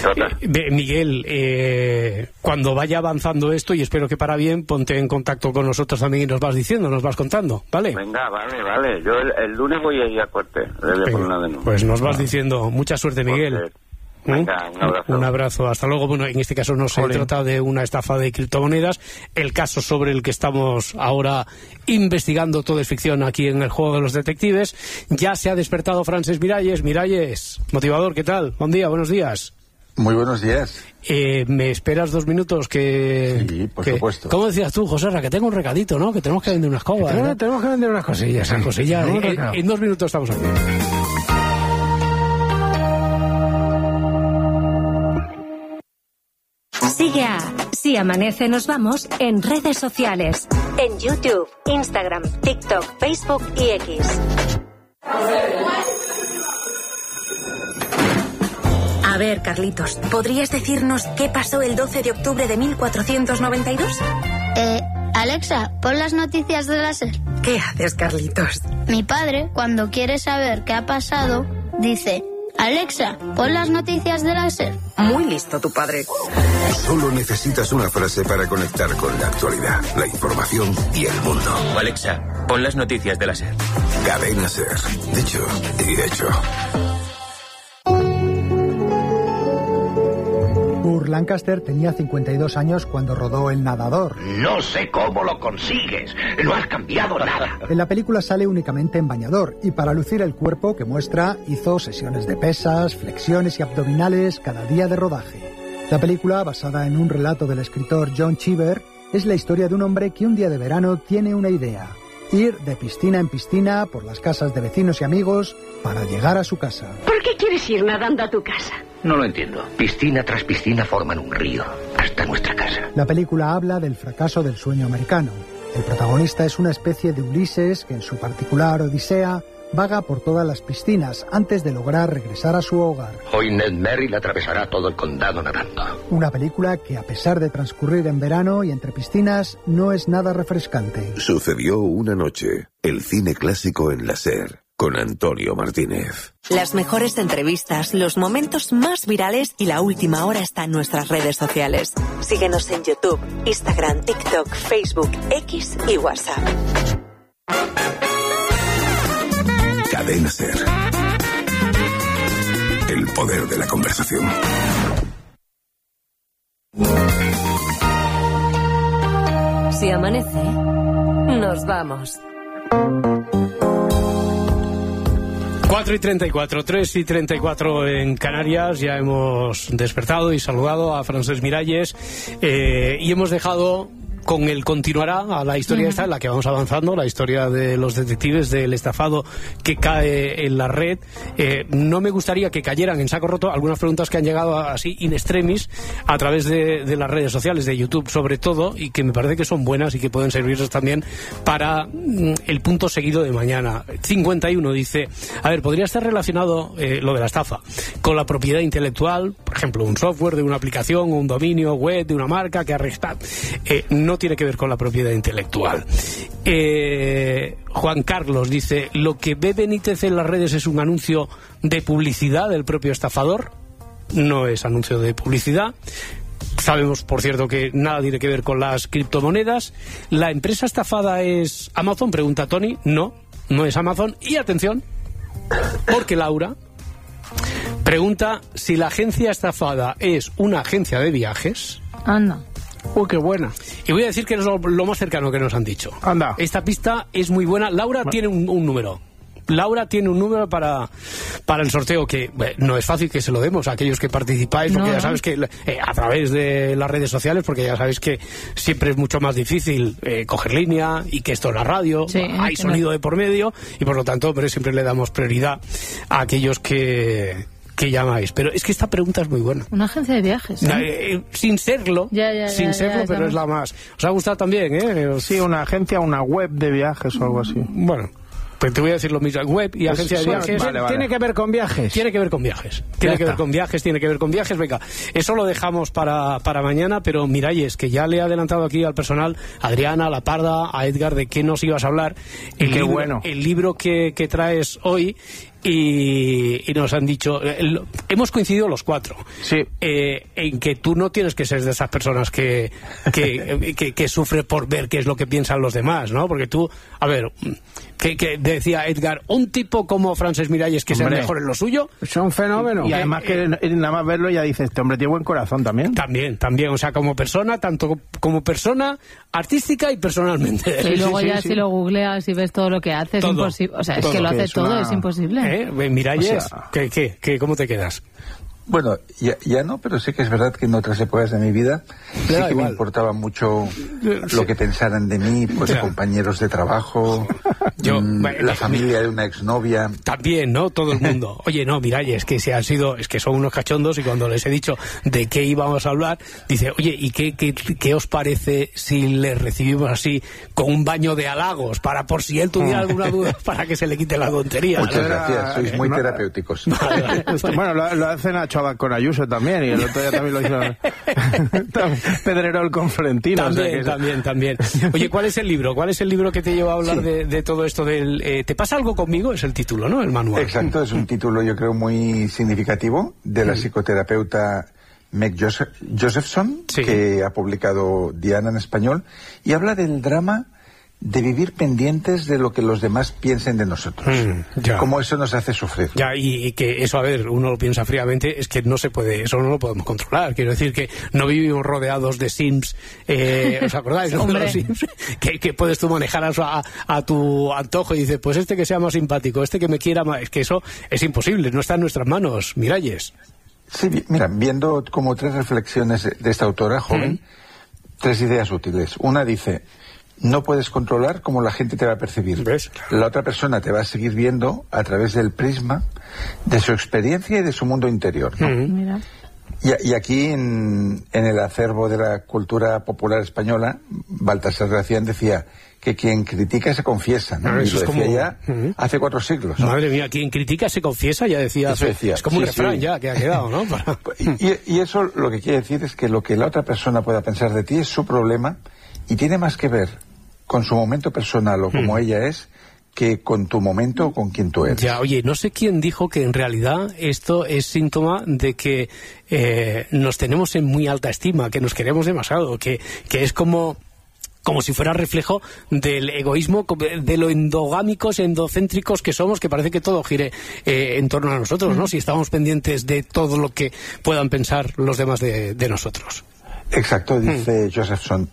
Miguel, cuando vaya avanzando esto, y espero que para bien, ponte en contacto con nosotros también y nos vas diciendo, nos vas contando, ¿vale? Venga, vale. Yo el lunes voy a ir a corte. Pues nos vas diciendo. Mucha suerte, Miguel. Venga, un abrazo. Un abrazo, hasta luego. Bueno, en este caso no se trata de una estafa de criptomonedas. El caso sobre el que estamos ahora investigando todo es ficción aquí en el Juego de los Detectives. Ya se ha despertado Francesc Miralles. Miralles, motivador, ¿qué tal? Buen día, buenos días. Muy buenos días. ¿Me esperas 2 minutos? Sí, por supuesto. ¿Cómo decías tú, José? Que tengo un recadito, ¿no? Que tenemos que vender unas cosas. Tenemos que vender unas cosillas. En 2 minutos estamos aquí. Sigue a Si Amanece Nos Vamos en redes sociales. En YouTube, Instagram, TikTok, Facebook y X. A ver, Carlitos, ¿podrías decirnos qué pasó el 12 de octubre de 1492? Alexa, pon las noticias de la SER. ¿Qué haces, Carlitos? Mi padre, cuando quiere saber qué ha pasado, dice... Alexa, pon las noticias de la SER. Muy listo tu padre. Solo necesitas una frase para conectar con la actualidad, la información y el mundo. Alexa, pon las noticias de la SER. Cadena SER. Dicho y hecho. Burt Lancaster tenía 52 años cuando rodó El Nadador. No sé cómo lo consigues. No has cambiado nada. En la película sale únicamente en bañador y para lucir el cuerpo que muestra hizo sesiones de pesas, flexiones y abdominales cada día de rodaje. La película, basada en un relato del escritor John Cheever, es la historia de un hombre que un día de verano tiene una idea: ir de piscina en piscina por las casas de vecinos y amigos para llegar a su casa. ¿Por qué quieres ir nadando a tu casa? No lo entiendo. Piscina tras piscina forman un río hasta nuestra casa. La película habla del fracaso del sueño americano. El protagonista es una especie de Ulises que en su particular odisea vaga por todas las piscinas antes de lograr regresar a su hogar. Hoy Ned Merrill atravesará todo el condado nadando. Una película que, a pesar de transcurrir en verano y entre piscinas, no es nada refrescante. Sucedió una noche. El cine clásico en la SER. Con Antonio Martínez. Las mejores entrevistas, los momentos más virales y la última hora está en nuestras redes sociales. Síguenos en YouTube, Instagram, TikTok, Facebook, X y WhatsApp. Cadena SER. El poder de la conversación. Si amanece, nos vamos. 4:34, 3:34 en Canarias. Ya hemos despertado y saludado a Francesc Miralles y hemos dejado con el continuará a la historia esta en la que vamos avanzando, la historia de los detectives, del estafado que cae en la red. No me gustaría que cayeran en saco roto algunas preguntas que han llegado así in extremis a través de las redes sociales, de YouTube sobre todo, y que me parece que son buenas y que pueden servirnos también para el punto seguido de mañana. 51 dice, a ver, podría estar relacionado lo de la estafa con la propiedad intelectual, por ejemplo, un software de una aplicación o un dominio web de una marca que arresta. No tiene que ver con la propiedad intelectual. Juan Carlos dice, lo que ve Benítez en las redes es un anuncio de publicidad del propio estafador. No es anuncio de publicidad. Sabemos, por cierto, que nada tiene que ver con las criptomonedas. ¿La empresa estafada es Amazon? Pregunta Tony. No, no es Amazon. Y atención, porque Laura pregunta si la agencia estafada es una agencia de viajes. Anda. Uy, qué buena. Y voy a decir que es lo más cercano que nos han dicho. Anda. Esta pista es muy buena. Laura tiene un número. Laura tiene un número para el sorteo que no es fácil que se lo demos a aquellos que participáis, porque ya sabes que a través de las redes sociales, porque ya sabéis que siempre es mucho más difícil coger línea y que esto es la radio, hay sonido de por medio y por lo tanto siempre le damos prioridad a aquellos que llamáis. Pero es que esta pregunta es muy buena. Una agencia de viajes. Sin serlo, pero es la más. ¿Os ha gustado también? Sí, una agencia, una web de viajes o algo así. Bueno, pues te voy a decir lo mismo. Web y agencia de viajes. Vale. ¿Tiene que ver con viajes? Tiene que ver con viajes. Tiene que ver con viajes. Venga, eso lo dejamos para mañana, pero Miralles, que ya le he adelantado aquí al personal, a Adriana, a La Parda, a Edgar, de qué nos ibas a hablar. El libro que traes hoy. Y nos han dicho, hemos coincidido los cuatro, en que tú no tienes que ser de esas personas que sufre por ver qué es lo que piensan los demás, ¿no? Porque tú, a ver, que decía Edgar, un tipo como Francesc Miralles que sea mejor en lo suyo. Es un fenómeno. Y además que nada más verlo ya dices, este hombre tiene buen corazón también. También, o sea, como persona, tanto como persona artística y personalmente. Y luego si lo googleas y ves todo lo que hace, es imposible. O sea, es que lo hace todo, es imposible. Miralles, o sea, ¿cómo te quedas? Bueno, ya no, pero sí que es verdad que en otras épocas de mi vida sí que me importaba mucho lo que pensaran de mí, pues compañeros de trabajo, la familia de una exnovia. También, ¿no? Todo el mundo. Oye, no, Miralles, que es que son unos cachondos y cuando les he dicho de qué íbamos a hablar, dice, oye, ¿y qué os parece si le recibimos así con un baño de halagos para por si él tuviera alguna duda para que se le quite la tontería? Muchas gracias, sois muy terapéuticos. Bueno, lo hacen a Chaval con Ayuso también, y el otro día también lo hizo Pedrerol con Florentino. También. Oye, ¿cuál es el libro? ¿Cuál es el libro que te lleva a hablar de todo esto del... ¿Te pasa algo conmigo? Es el título, ¿no? El manual. Exacto, es un título yo creo muy significativo de la psicoterapeuta Meg Josephson, que ha publicado Diana en español, y habla del drama de vivir pendientes de lo que los demás piensen de nosotros. Cómo eso nos hace sufrir. Y que eso, a ver, uno lo piensa fríamente, es que no se puede, eso no lo podemos controlar. Quiero decir que no vivimos rodeados de Sims, ¿os acordáis? ¿No? De los Sims, que puedes tú manejar a tu antojo y dices, pues este que sea más simpático, este que me quiera más. Es que eso es imposible, no está en nuestras manos, Miralles. Sí, mira, viendo como 3 reflexiones de esta autora joven, 3 ideas útiles. Una dice, no puedes controlar cómo la gente te va a percibir. ¿Ves? La otra persona te va a seguir viendo a través del prisma de su experiencia y de su mundo interior, ¿no? Mira. Y aquí en el acervo de la cultura popular española, Baltasar Gracián decía que quien critica se confiesa, ¿no? Y lo decía ya hace 4 siglos. Madre mía, quien critica se confiesa, ya decía. Eso decía. Es como un refrán ya que ha quedado, ¿no? Y eso lo que quiere decir es que lo que la otra persona pueda pensar de ti es su problema y tiene más que ver con su momento personal o como ella es, que con tu momento o con quien tú eres. Ya, oye, no sé quién dijo que en realidad esto es síntoma de que nos tenemos en muy alta estima, que nos queremos demasiado, que es como si fuera reflejo del egoísmo, de lo endogámicos, endocéntricos que somos, que parece que todo gire en torno a nosotros, ¿no? Si estamos pendientes de todo lo que puedan pensar los demás de nosotros. Exacto, dice Josephson.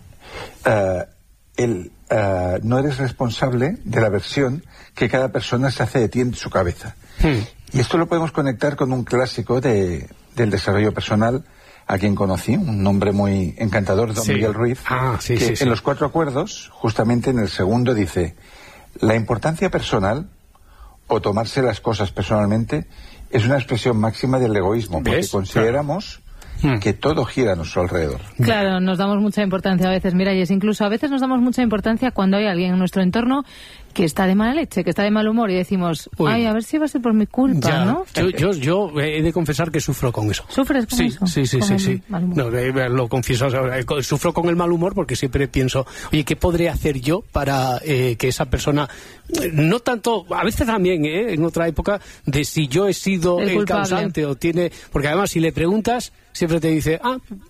No eres responsable de la versión que cada persona se hace de ti en su cabeza. Y esto lo podemos conectar con un clásico del desarrollo personal a quien conocí, un hombre muy encantador, don Miguel Ruiz, que en los 4 acuerdos, justamente en el segundo dice, la importancia personal o tomarse las cosas personalmente es una expresión máxima del egoísmo, porque consideramos que todo gira a nuestro alrededor. Claro, nos damos mucha importancia a veces, mira, y es incluso a veces nos damos mucha importancia cuando hay alguien en nuestro entorno que está de mala leche, que está de mal humor y decimos, ay, a ver si va a ser por mi culpa, ¿no? Yo he de confesar que sufro con eso. ¿Sufres con eso? Sí. No, lo confieso, sufro con el mal humor porque siempre pienso, oye, ¿qué podré hacer yo para que esa persona, no tanto, a veces también, en otra época, de si yo he sido el causante o tiene, porque además si le preguntas, siempre te dice,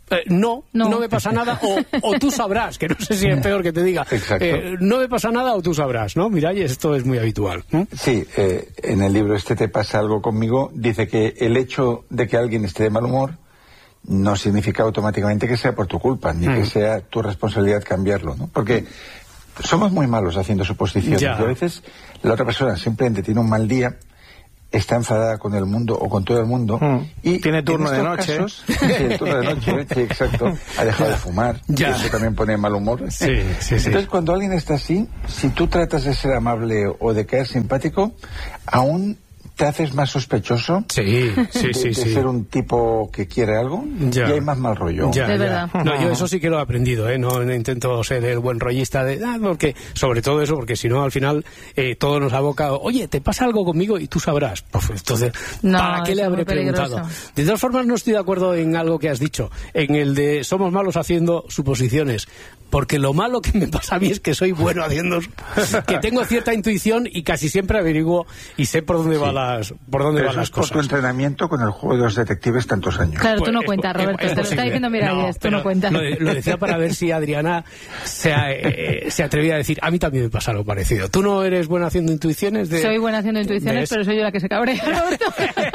no me pasa nada, o tú sabrás, que no sé si es peor que te diga, no me pasa nada o tú sabrás, ¿no? Miralles, esto es muy habitual. Sí, en el libro Te pasa algo conmigo, dice que el hecho de que alguien esté de mal humor no significa automáticamente que sea por tu culpa, ni que sea tu responsabilidad cambiarlo, ¿no? Porque somos muy malos haciendo suposiciones, y a veces la otra persona simplemente tiene un mal día, está enfadada con el mundo o con todo el mundo y tiene turno de noche. Casos, sí, el turno de noche, sí, exacto. Ha dejado de fumar, y eso también pone mal humor. Sí. Entonces, cuando alguien está así, si tú tratas de ser amable o de caer simpático, aún te haces más sospechoso de ser un tipo que quiere algo y hay más mal rollo. De verdad. No, yo eso sí que lo he aprendido, no intento ser el buen rollista porque sobre todo eso, porque si no al final todo nos aboca, oye, ¿te pasa algo conmigo? Y tú sabrás. Pues, entonces, ¿para qué le habré preguntado? De todas formas, no estoy de acuerdo en algo que has dicho, en el de somos malos haciendo suposiciones, porque lo malo que me pasa a mí es que soy bueno haciendo, que tengo cierta intuición y casi siempre averiguo y sé por dónde van las cosas. Por tu entrenamiento con el juego de los detectives tantos años. Claro, tú no cuentas, Roberto, te lo está diciendo Miralles, tú no cuentas. Lo decía para ver si Adriana se atrevía a decir, a mí también me pasa algo parecido. ¿Tú no eres buena haciendo intuiciones? Soy buena haciendo intuiciones, pero soy yo la que se cabrea, Roberto.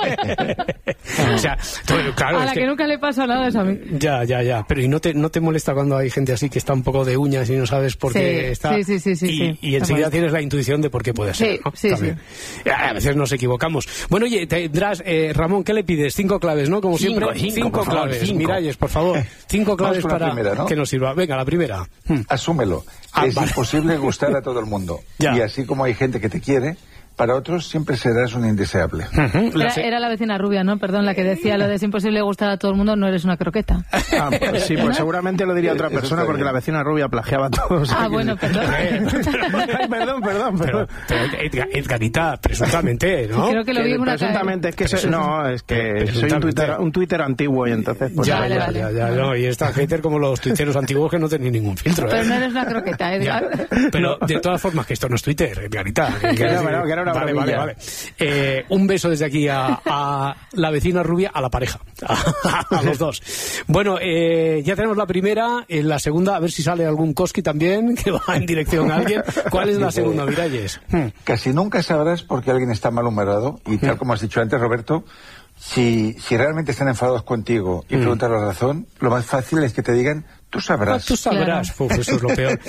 O sea, claro, a la que nunca le pasa nada es a mí. Ya. Pero ¿y no te molesta cuando hay gente así que está un poco de uñas y no sabes por qué está? Sí. Y enseguida tienes la intuición de por qué puede ser, ¿no? Sí. A veces nos equivocamos. Bueno, oye, tendrás, Ramón, ¿qué le pides? 5 claves, ¿no? Como siempre. 5 claves. 5. Miralles, por favor. 5 claves para primera, ¿no? Que nos sirva. Venga, la primera. Asúmelo. Es imposible gustar a todo el mundo. Y así como hay gente que te quiere, para otros siempre serás un indeseable. Era la vecina rubia, ¿no? Perdón, la que decía lo de es imposible gustar a todo el mundo, no eres una croqueta. Pues sí, pues seguramente lo diría otra persona porque la vecina rubia plagiaba a todos. Bueno, perdón. Perdón. Pero Edgarita, presuntamente, ¿no? Creo que lo vi en una presuntamente, es que soy un Twitter antiguo y entonces... Pues ya, no, y está hater como los tuiteros antiguos que no tenían ningún filtro. Pero no eres una croqueta, Edgar. Pero de todas formas, que esto no es Twitter, Edgarita. Que era Vale. Un beso desde aquí a la vecina rubia, a la pareja, a los dos. Bueno, ya tenemos la primera, en la segunda, a ver si sale algún Koski también, que va en dirección a alguien. ¿Cuál es la segunda, Miralles? Casi nunca sabrás por qué alguien está malhumorado, y tal como has dicho antes, Roberto, si realmente están enfadados contigo y preguntas la razón, lo más fácil es que te digan, tú sabrás. Claro. Eso es lo peor.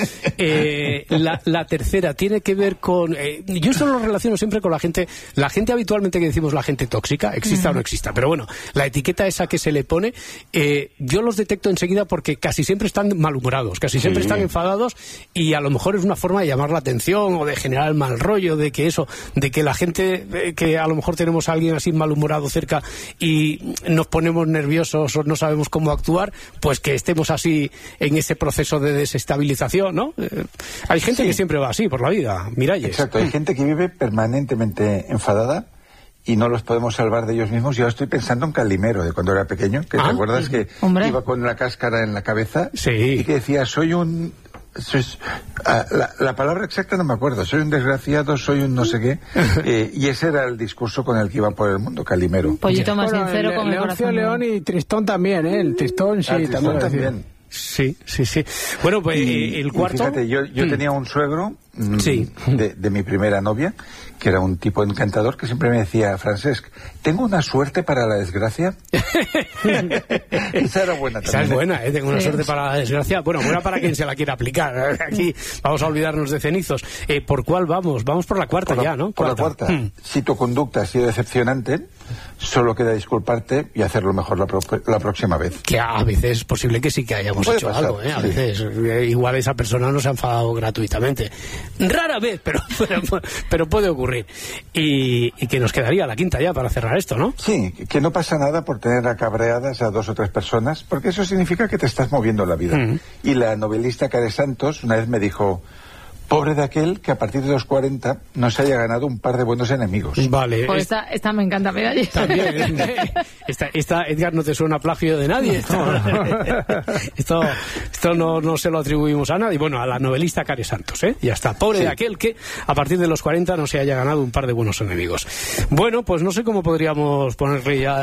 La tercera tiene que ver con... yo esto lo relaciono siempre con la gente habitualmente que decimos la gente tóxica, exista o no exista, pero bueno, la etiqueta esa que se le pone, yo los detecto enseguida porque casi siempre están malhumorados, casi siempre están enfadados, y a lo mejor es una forma de llamar la atención o de generar el mal rollo, de que la gente, que a lo mejor tenemos a alguien así malhumorado cerca y nos ponemos nerviosos o no sabemos cómo actuar, pues que estemos así en ese proceso de desestabilización, ¿no? Hay gente que siempre va así por la vida, Miralles. Exacto, hay gente que vive permanentemente enfadada y no los podemos salvar de ellos mismos. Yo estoy pensando en Calimero, de cuando era pequeño, que te acuerdas que iba con la cáscara en la cabeza y que decía, la palabra exacta no me acuerdo, soy un desgraciado, soy un no sé qué, y ese era el discurso con el que iba por el mundo, Calimero. Pollito más sincero con el corazón. León y Tristón también, el Tristón también. Sí. Bueno, pues el cuarto... Fíjate, yo tenía un suegro de mi primera novia, que era un tipo encantador, que siempre me decía, Francesc, ¿tengo una suerte para la desgracia? Esa era buena también. Esa es buena, tengo una suerte para la desgracia. Bueno, buena para quien se la quiera aplicar. Aquí vamos a olvidarnos de cenizos. ¿Por cuál vamos? Vamos por la cuarta ya, ¿no? Por la cuarta. Si tu conducta ha sido decepcionante, solo queda disculparte y hacerlo mejor la próxima vez. Que a veces es posible que sí que hayamos hecho algo, A veces igual esa persona no se ha enfadado gratuitamente. Rara vez, pero puede ocurrir. Y que nos quedaría la quinta ya para cerrar esto, ¿no? Sí, que no pasa nada por tener acabreadas a 2 o 3 personas, porque eso significa que te estás moviendo la vida. Y la novelista Care Santos una vez me dijo, Pobre de aquel que a partir de los 40 no se haya ganado un par de buenos enemigos. Vale. Pues esta me encanta, mira. También. Esta, Edgar, no te suena plagio de nadie. Esto no se lo atribuimos a nadie. Bueno, a la novelista Care Santos, ¿eh? Ya está. Pobre de aquel que a partir de los 40 no se haya ganado un par de buenos enemigos. Bueno, pues no sé cómo podríamos ponerle ya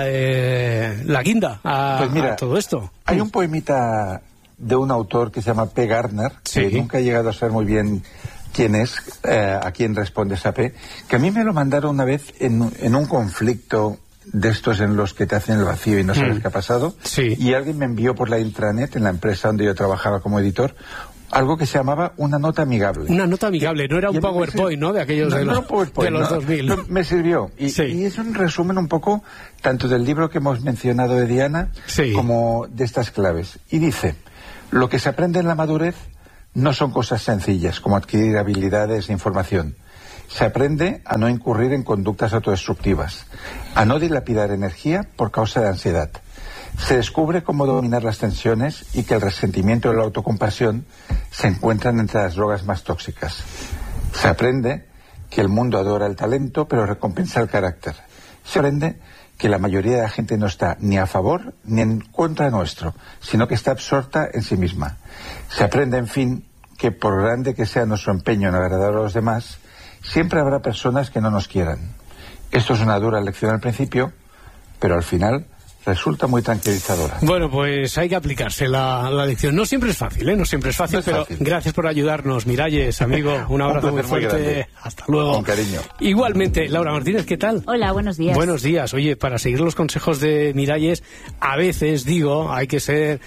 la guinda a todo esto. Hay un poemita de un autor que se llama P. Gardner, que nunca he llegado a saber muy bien quién es, a quién responde esa P, que a mí me lo mandaron una vez en un conflicto de estos en los que te hacen el vacío y no sabes qué ha pasado, y alguien me envió por la intranet en la empresa donde yo trabajaba como editor algo que se llamaba una nota amigable. Una nota amigable, no era un PowerPoint, ¿no? De aquellos de los 2000. No, me sirvió. Y es un resumen un poco tanto del libro que hemos mencionado de Diana como de estas claves. Y dice: lo que se aprende en la madurez no son cosas sencillas, como adquirir habilidades e información. Se aprende a no incurrir en conductas autodestructivas, a no dilapidar energía por causa de ansiedad. Se descubre cómo dominar las tensiones y que el resentimiento y la autocompasión se encuentran entre las drogas más tóxicas. Se aprende que el mundo adora el talento, pero recompensa el carácter. Se aprende que la mayoría de la gente no está ni a favor ni en contra nuestro, sino que está absorta en sí misma. Se aprende, en fin, que por grande que sea nuestro empeño en agradar a los demás, siempre habrá personas que no nos quieran. Esto es una dura lección al principio, pero al final resulta muy tranquilizadora. Bueno, pues hay que aplicarse la lección. No siempre es fácil, ¿eh? No siempre es fácil, pero gracias por ayudarnos, Miralles, amigo. Un abrazo muy fuerte. Hasta luego. Con cariño. Igualmente, Laura Martínez, ¿qué tal? Hola, buenos días. Buenos días. Oye, para seguir los consejos de Miralles, a veces, hay que ser...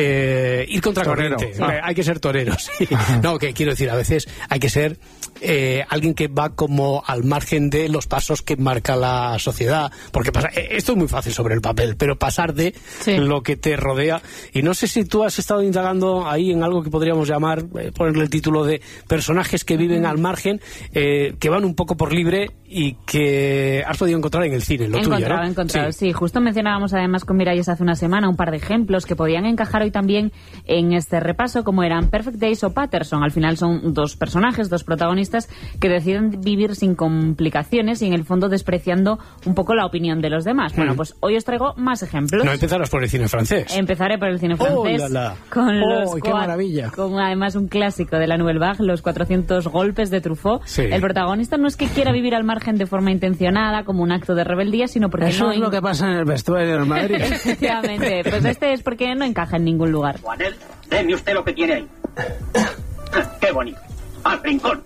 ir contra corriente. Hay que ser torero, sí. No, que quiero decir, a veces hay que ser alguien que va como al margen de los pasos que marca la sociedad. Porque esto es muy fácil sobre el papel, pero pasar de lo que te rodea. Y no sé si tú has estado indagando ahí en algo que podríamos llamar, ponerle el título de personajes que viven al margen, que van un poco por libre y que has podido encontrar en el cine, lo tuyo, ¿no? He encontrado, sí. Justo mencionábamos además con Miralles hace una semana un par de ejemplos que podían encajar hoy también en este repaso, como eran Perfect Days o Patterson. Al final son dos personajes, dos protagonistas que deciden vivir sin complicaciones y en el fondo despreciando un poco la opinión de los demás. Bueno, pues hoy os traigo más ejemplos. No empezarás por el cine francés. Empezaré por el cine francés. Con los qué maravilla. Con además un clásico de la Nouvelle Vague, Los 400 golpes de Truffaut. El protagonista no es que quiera vivir al margen de forma intencionada, como un acto de rebeldía, sino porque eso es lo que pasa en el vestuario del Madrid. Efectivamente. Pues este es porque no encaja en ningún lugar. Juanel, deme usted lo que tiene ahí. ¡Qué bonito! ¡Al rincón!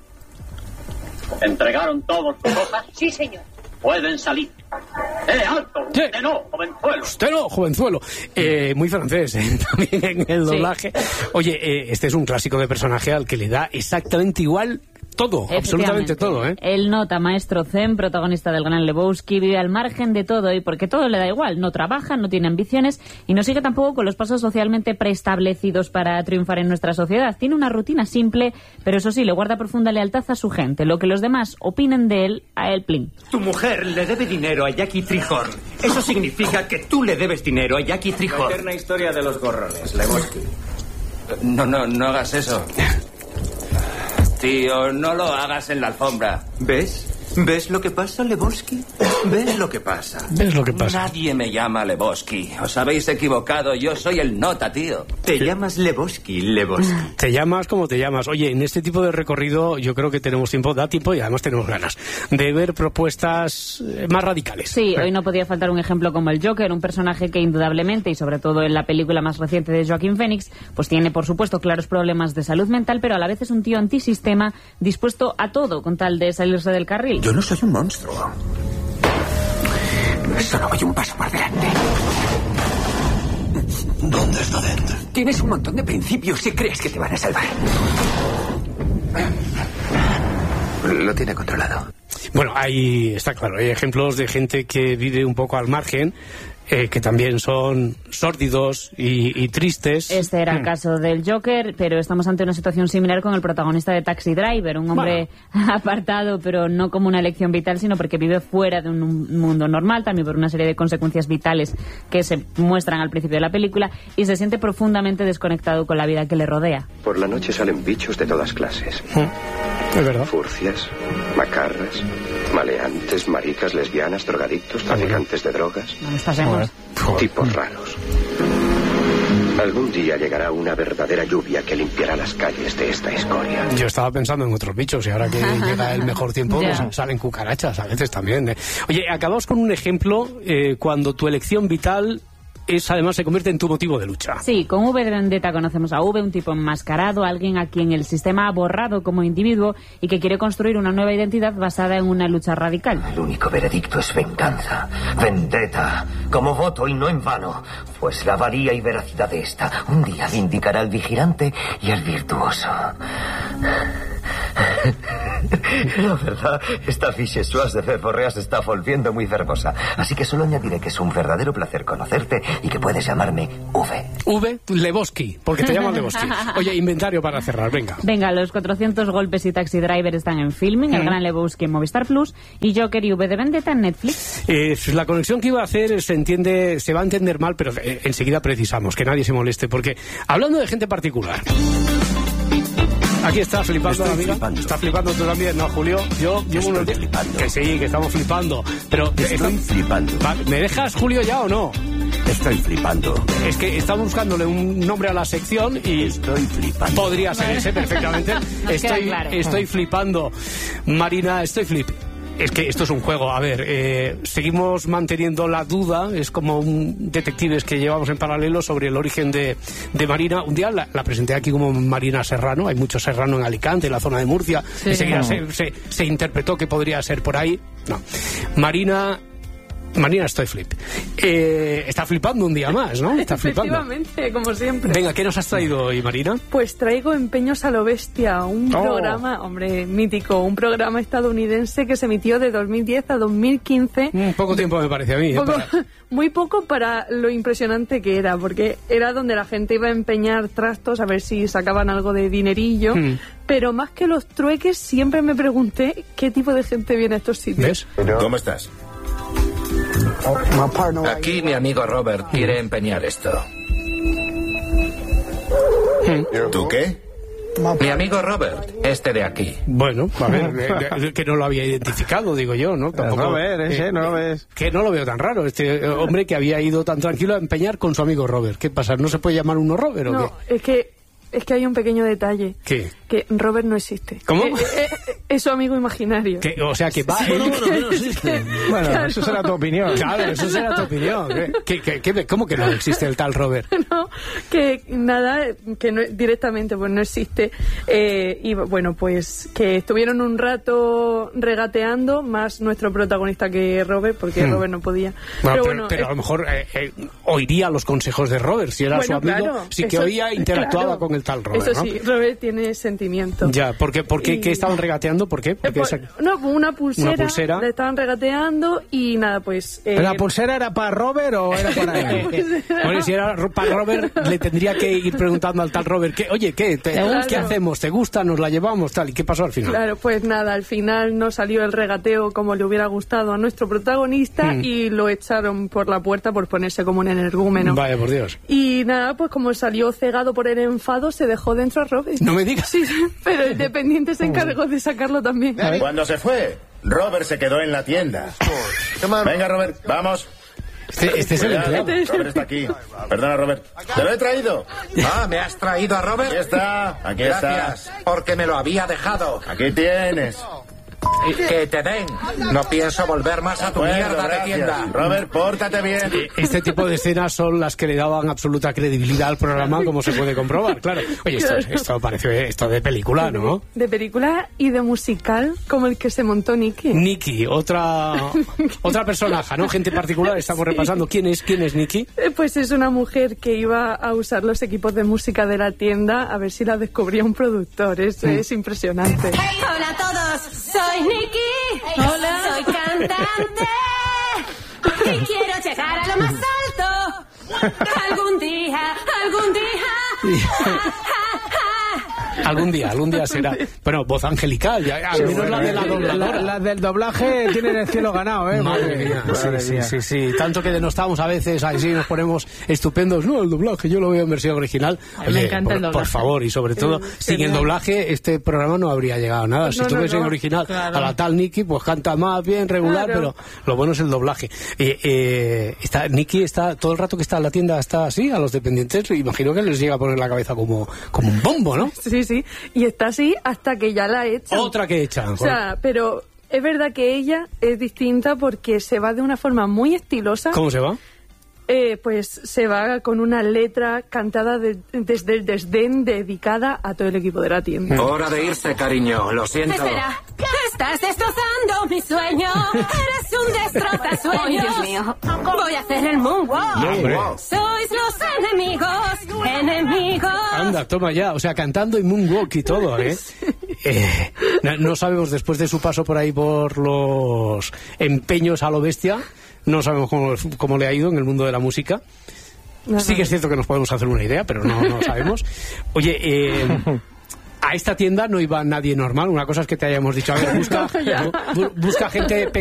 ¿Entregaron todos sus cosas? Sí, señor. Pueden salir. ¡Alto! ¡Usted no, jovenzuelo! ¡Usted no, jovenzuelo! Muy francés, también en el doblaje. Oye, este es un clásico de personaje al que le da exactamente igual todo, absolutamente todo, ¿eh? Él nota, maestro Zen, protagonista del Gran Lebowski, vive al margen de todo y porque todo le da igual. No trabaja, no tiene ambiciones y no sigue tampoco con los pasos socialmente preestablecidos para triunfar en nuestra sociedad. Tiene una rutina simple, pero eso sí, le guarda profunda lealtad a su gente. Lo que los demás opinen de él, a él, plin. Tu mujer le debe dinero a Jackie Trihorn. Eso significa que tú le debes dinero a Jackie Trihorn. La eterna historia de los gorrones, Lebowski. No hagas eso. Tío, no lo hagas en la alfombra. ¿Ves? ¿Ves lo que pasa, Lebowski? ¿Ves lo que pasa? ¿Ves lo que pasa? Nadie me llama Lebowski. Os habéis equivocado. Yo soy el nota, tío. Te llamas Lebowski. Te llamas como te llamas. Oye, en este tipo de recorrido yo creo que tenemos tiempo, da tiempo y además tenemos ganas de ver propuestas más radicales. Sí, hoy no podía faltar un ejemplo como el Joker, un personaje que indudablemente, y sobre todo en la película más reciente de Joaquin Phoenix, pues tiene por supuesto claros problemas de salud mental, pero a la vez es un tío antisistema dispuesto a todo con tal de salirse del carril. Yo no soy un monstruo. Solo voy un paso por delante. ¿Dónde está dentro? Tienes un montón de principios y crees que te van a salvar. Lo tiene controlado. Bueno, ahí está claro, hay ejemplos de gente que vive un poco al margen, que también son sórdidos y tristes. Este era el caso del Joker, pero estamos ante una situación similar con el protagonista de Taxi Driver, un hombre apartado, pero no como una elección vital, sino porque vive fuera de un mundo normal, también por una serie de consecuencias vitales que se muestran al principio de la película, y se siente profundamente desconectado con la vida que le rodea. Por la noche salen bichos de todas clases. Es verdad. Furcias, macarras, maleantes, maricas, lesbianas, drogadictos, traficantes de drogas. No nos pasemos. Tipos raros. Algún día llegará una verdadera lluvia que limpiará las calles de esta escoria. Yo estaba pensando en otros bichos y ahora que llega el mejor tiempo pues salen cucarachas a veces también. Oye, acabamos con un ejemplo cuando tu elección vital además se convierte en tu motivo de lucha. Sí, con V de Vendetta conocemos a V, un tipo enmascarado, alguien a quien el sistema ha borrado como individuo y que quiere construir una nueva identidad basada en una lucha radical. El único veredicto es venganza, vendetta, como voto y no en vano, pues la valía y veracidad de esta un día vindicará al vigilante y al virtuoso. La verdad, esta Fichessoise de Verborrea se está volviendo muy verbosa. Así que solo añadiré que es un verdadero placer conocerte y que puedes llamarme V. V, Lebowski, porque te llaman Lebowski. Oye, inventario para cerrar, venga. Venga, los 400 golpes y Taxi Driver están en Filming, el Gran Lebowski en Movistar Plus y Joker y V de Vendetta en Netflix. La conexión que iba a hacer se va a entender mal, pero enseguida precisamos, que nadie se moleste, porque hablando de gente particular... Aquí está flipando la amiga. Está flipando tú también, ¿no, Julio? Yo llevo unos días. Que sí, que estamos flipando. Pero estoy flipando. ¿Me dejas, Julio, ya o no? Estoy flipando. Es que estamos buscándole un nombre a la sección y... Estoy flipando. Podría ser ese perfectamente. Estoy flipando. Marina, estoy flipando. Es que esto es un juego, a ver, seguimos manteniendo la duda, es como un detectives que llevamos en paralelo sobre el origen de Marina. Un día la presenté aquí como Marina Serrano, hay mucho serrano en Alicante, en la zona de Murcia, sí. Enseguida se interpretó que podría ser por ahí. No, Marina, estoy flip. Está flipando un día más, ¿no? Está flipando. Efectivamente, como siempre. Venga, ¿qué nos has traído hoy, Marina? Pues traigo Empeños a lo bestia, un programa, hombre, mítico, un programa estadounidense que se emitió de 2010 a 2015. Poco tiempo me parece a mí. Muy poco para lo impresionante que era, porque era donde la gente iba a empeñar trastos a ver si sacaban algo de dinerillo. Pero más que los trueques, siempre me pregunté qué tipo de gente viene a estos sitios. ¿Ves? ¿Cómo estás? Aquí mi amigo Robert quiere empeñar esto. ¿Tú qué? Mi amigo Robert, este de aquí. Bueno, a ver, que no lo había identificado, digo yo, ¿no? Tampoco, no lo ves. Que no lo veo tan raro, este hombre que había ido tan tranquilo a empeñar con su amigo Robert. ¿Qué pasa? ¿No se puede llamar uno Robert o qué? Es que hay un pequeño detalle. ¿Qué? Que Robert no existe. ¿Cómo? Es su amigo imaginario. O sea, que va... Sí, no existe. Bueno, claro. Eso será tu opinión. Claro, eso será tu opinión. ¿Cómo que no existe el tal Robert? No, que nada, que no, directamente pues no existe. Y bueno, pues que estuvieron un rato regateando, más nuestro protagonista que Robert, porque Robert no podía. Pero a lo mejor oiría los consejos de Robert, si era su amigo, claro, sí que oía, interactuaba con el tal Robert, eso sí, ¿no? Robert tiene sentimiento. Ya, ¿por qué estaban regateando? ¿Por qué? Una pulsera. Le estaban regateando y nada, pues... ¿La pulsera era para Robert o era para él? Bueno, si era para Robert, le tendría que ir preguntando al tal Robert, ¿qué hacemos? ¿Te gusta? ¿Nos la llevamos? Tal. ¿Y qué pasó al final? Claro, pues nada, al final no salió el regateo como le hubiera gustado a nuestro protagonista y lo echaron por la puerta por ponerse como un energúmeno. Vaya, por Dios. Y nada, pues como salió cegado por el enfado, se dejó dentro a Robert. No me digas. Sí, pero el dependiente se encargó de sacarlo también. Cuando se fue, Robert se quedó en la tienda. Venga, Robert, vamos. Este es el empleado. Robert está aquí. Perdona, Robert. ¿Te lo he traído? ¿me has traído a Robert? Aquí está. Gracias, porque me lo había dejado. Aquí tienes. Que te den. No pienso volver más a tu mierda de tienda. Robert, pórtate bien. Este tipo de escenas son las que le daban absoluta credibilidad al programa, como se puede comprobar, claro. Oye, esto parece esto de película, ¿no? De película y de musical, como el que se montó Nicky. Nicky, otra personaje, ¿no? Gente particular, estamos repasando. ¿Quién es Nicky? Pues es una mujer que iba a usar los equipos de música de la tienda a ver si la descubría un productor. Es impresionante. Hola a todos. Soy Nicky, hola, soy cantante y quiero llegar a lo más alto. Algún día. Algún día será. Bueno, voz angelical, ya, al menos la de la dobladora. La del doblaje tienen el cielo ganado, ¿eh? Madre mía. Sí. Tanto que denostamos a veces, ahí sí nos ponemos estupendos. No, el doblaje, yo lo veo en versión original. Oye, me encanta el doblaje. Por favor, y sobre todo, sin el doblaje, este programa no habría llegado a nada. Si tú ves en original claro. a la tal Nicky, pues canta más bien, regular, pero lo bueno es el doblaje. Nicky está, todo el rato que está en la tienda, está así, a los dependientes, imagino que les llega a poner la cabeza como un bombo, ¿no? Sí. Y está así hasta que ya la echan. Otra que echan. O sea, pero es verdad que ella es distinta porque se va de una forma muy estilosa. ¿Cómo se va? Pues se va con una letra cantada desde el desdén, dedicada a todo el equipo de la tienda. Hora de irse, cariño, lo siento. Espera, estás destrozando mi sueño. Eres un destrozasueños. Ay, Dios mío. Voy a hacer el moonwalk. Sois los enemigos. Anda, toma ya, o sea, cantando y moonwalk y todo, ¿eh? No sabemos, después de su paso por ahí por los empeños a lo bestia, no sabemos cómo le ha ido en el mundo de la música. Sí que es cierto que nos podemos hacer una idea, pero no sabemos. Oye, a esta tienda no iba nadie normal. Una cosa es que te hayamos dicho, a ver, busca gente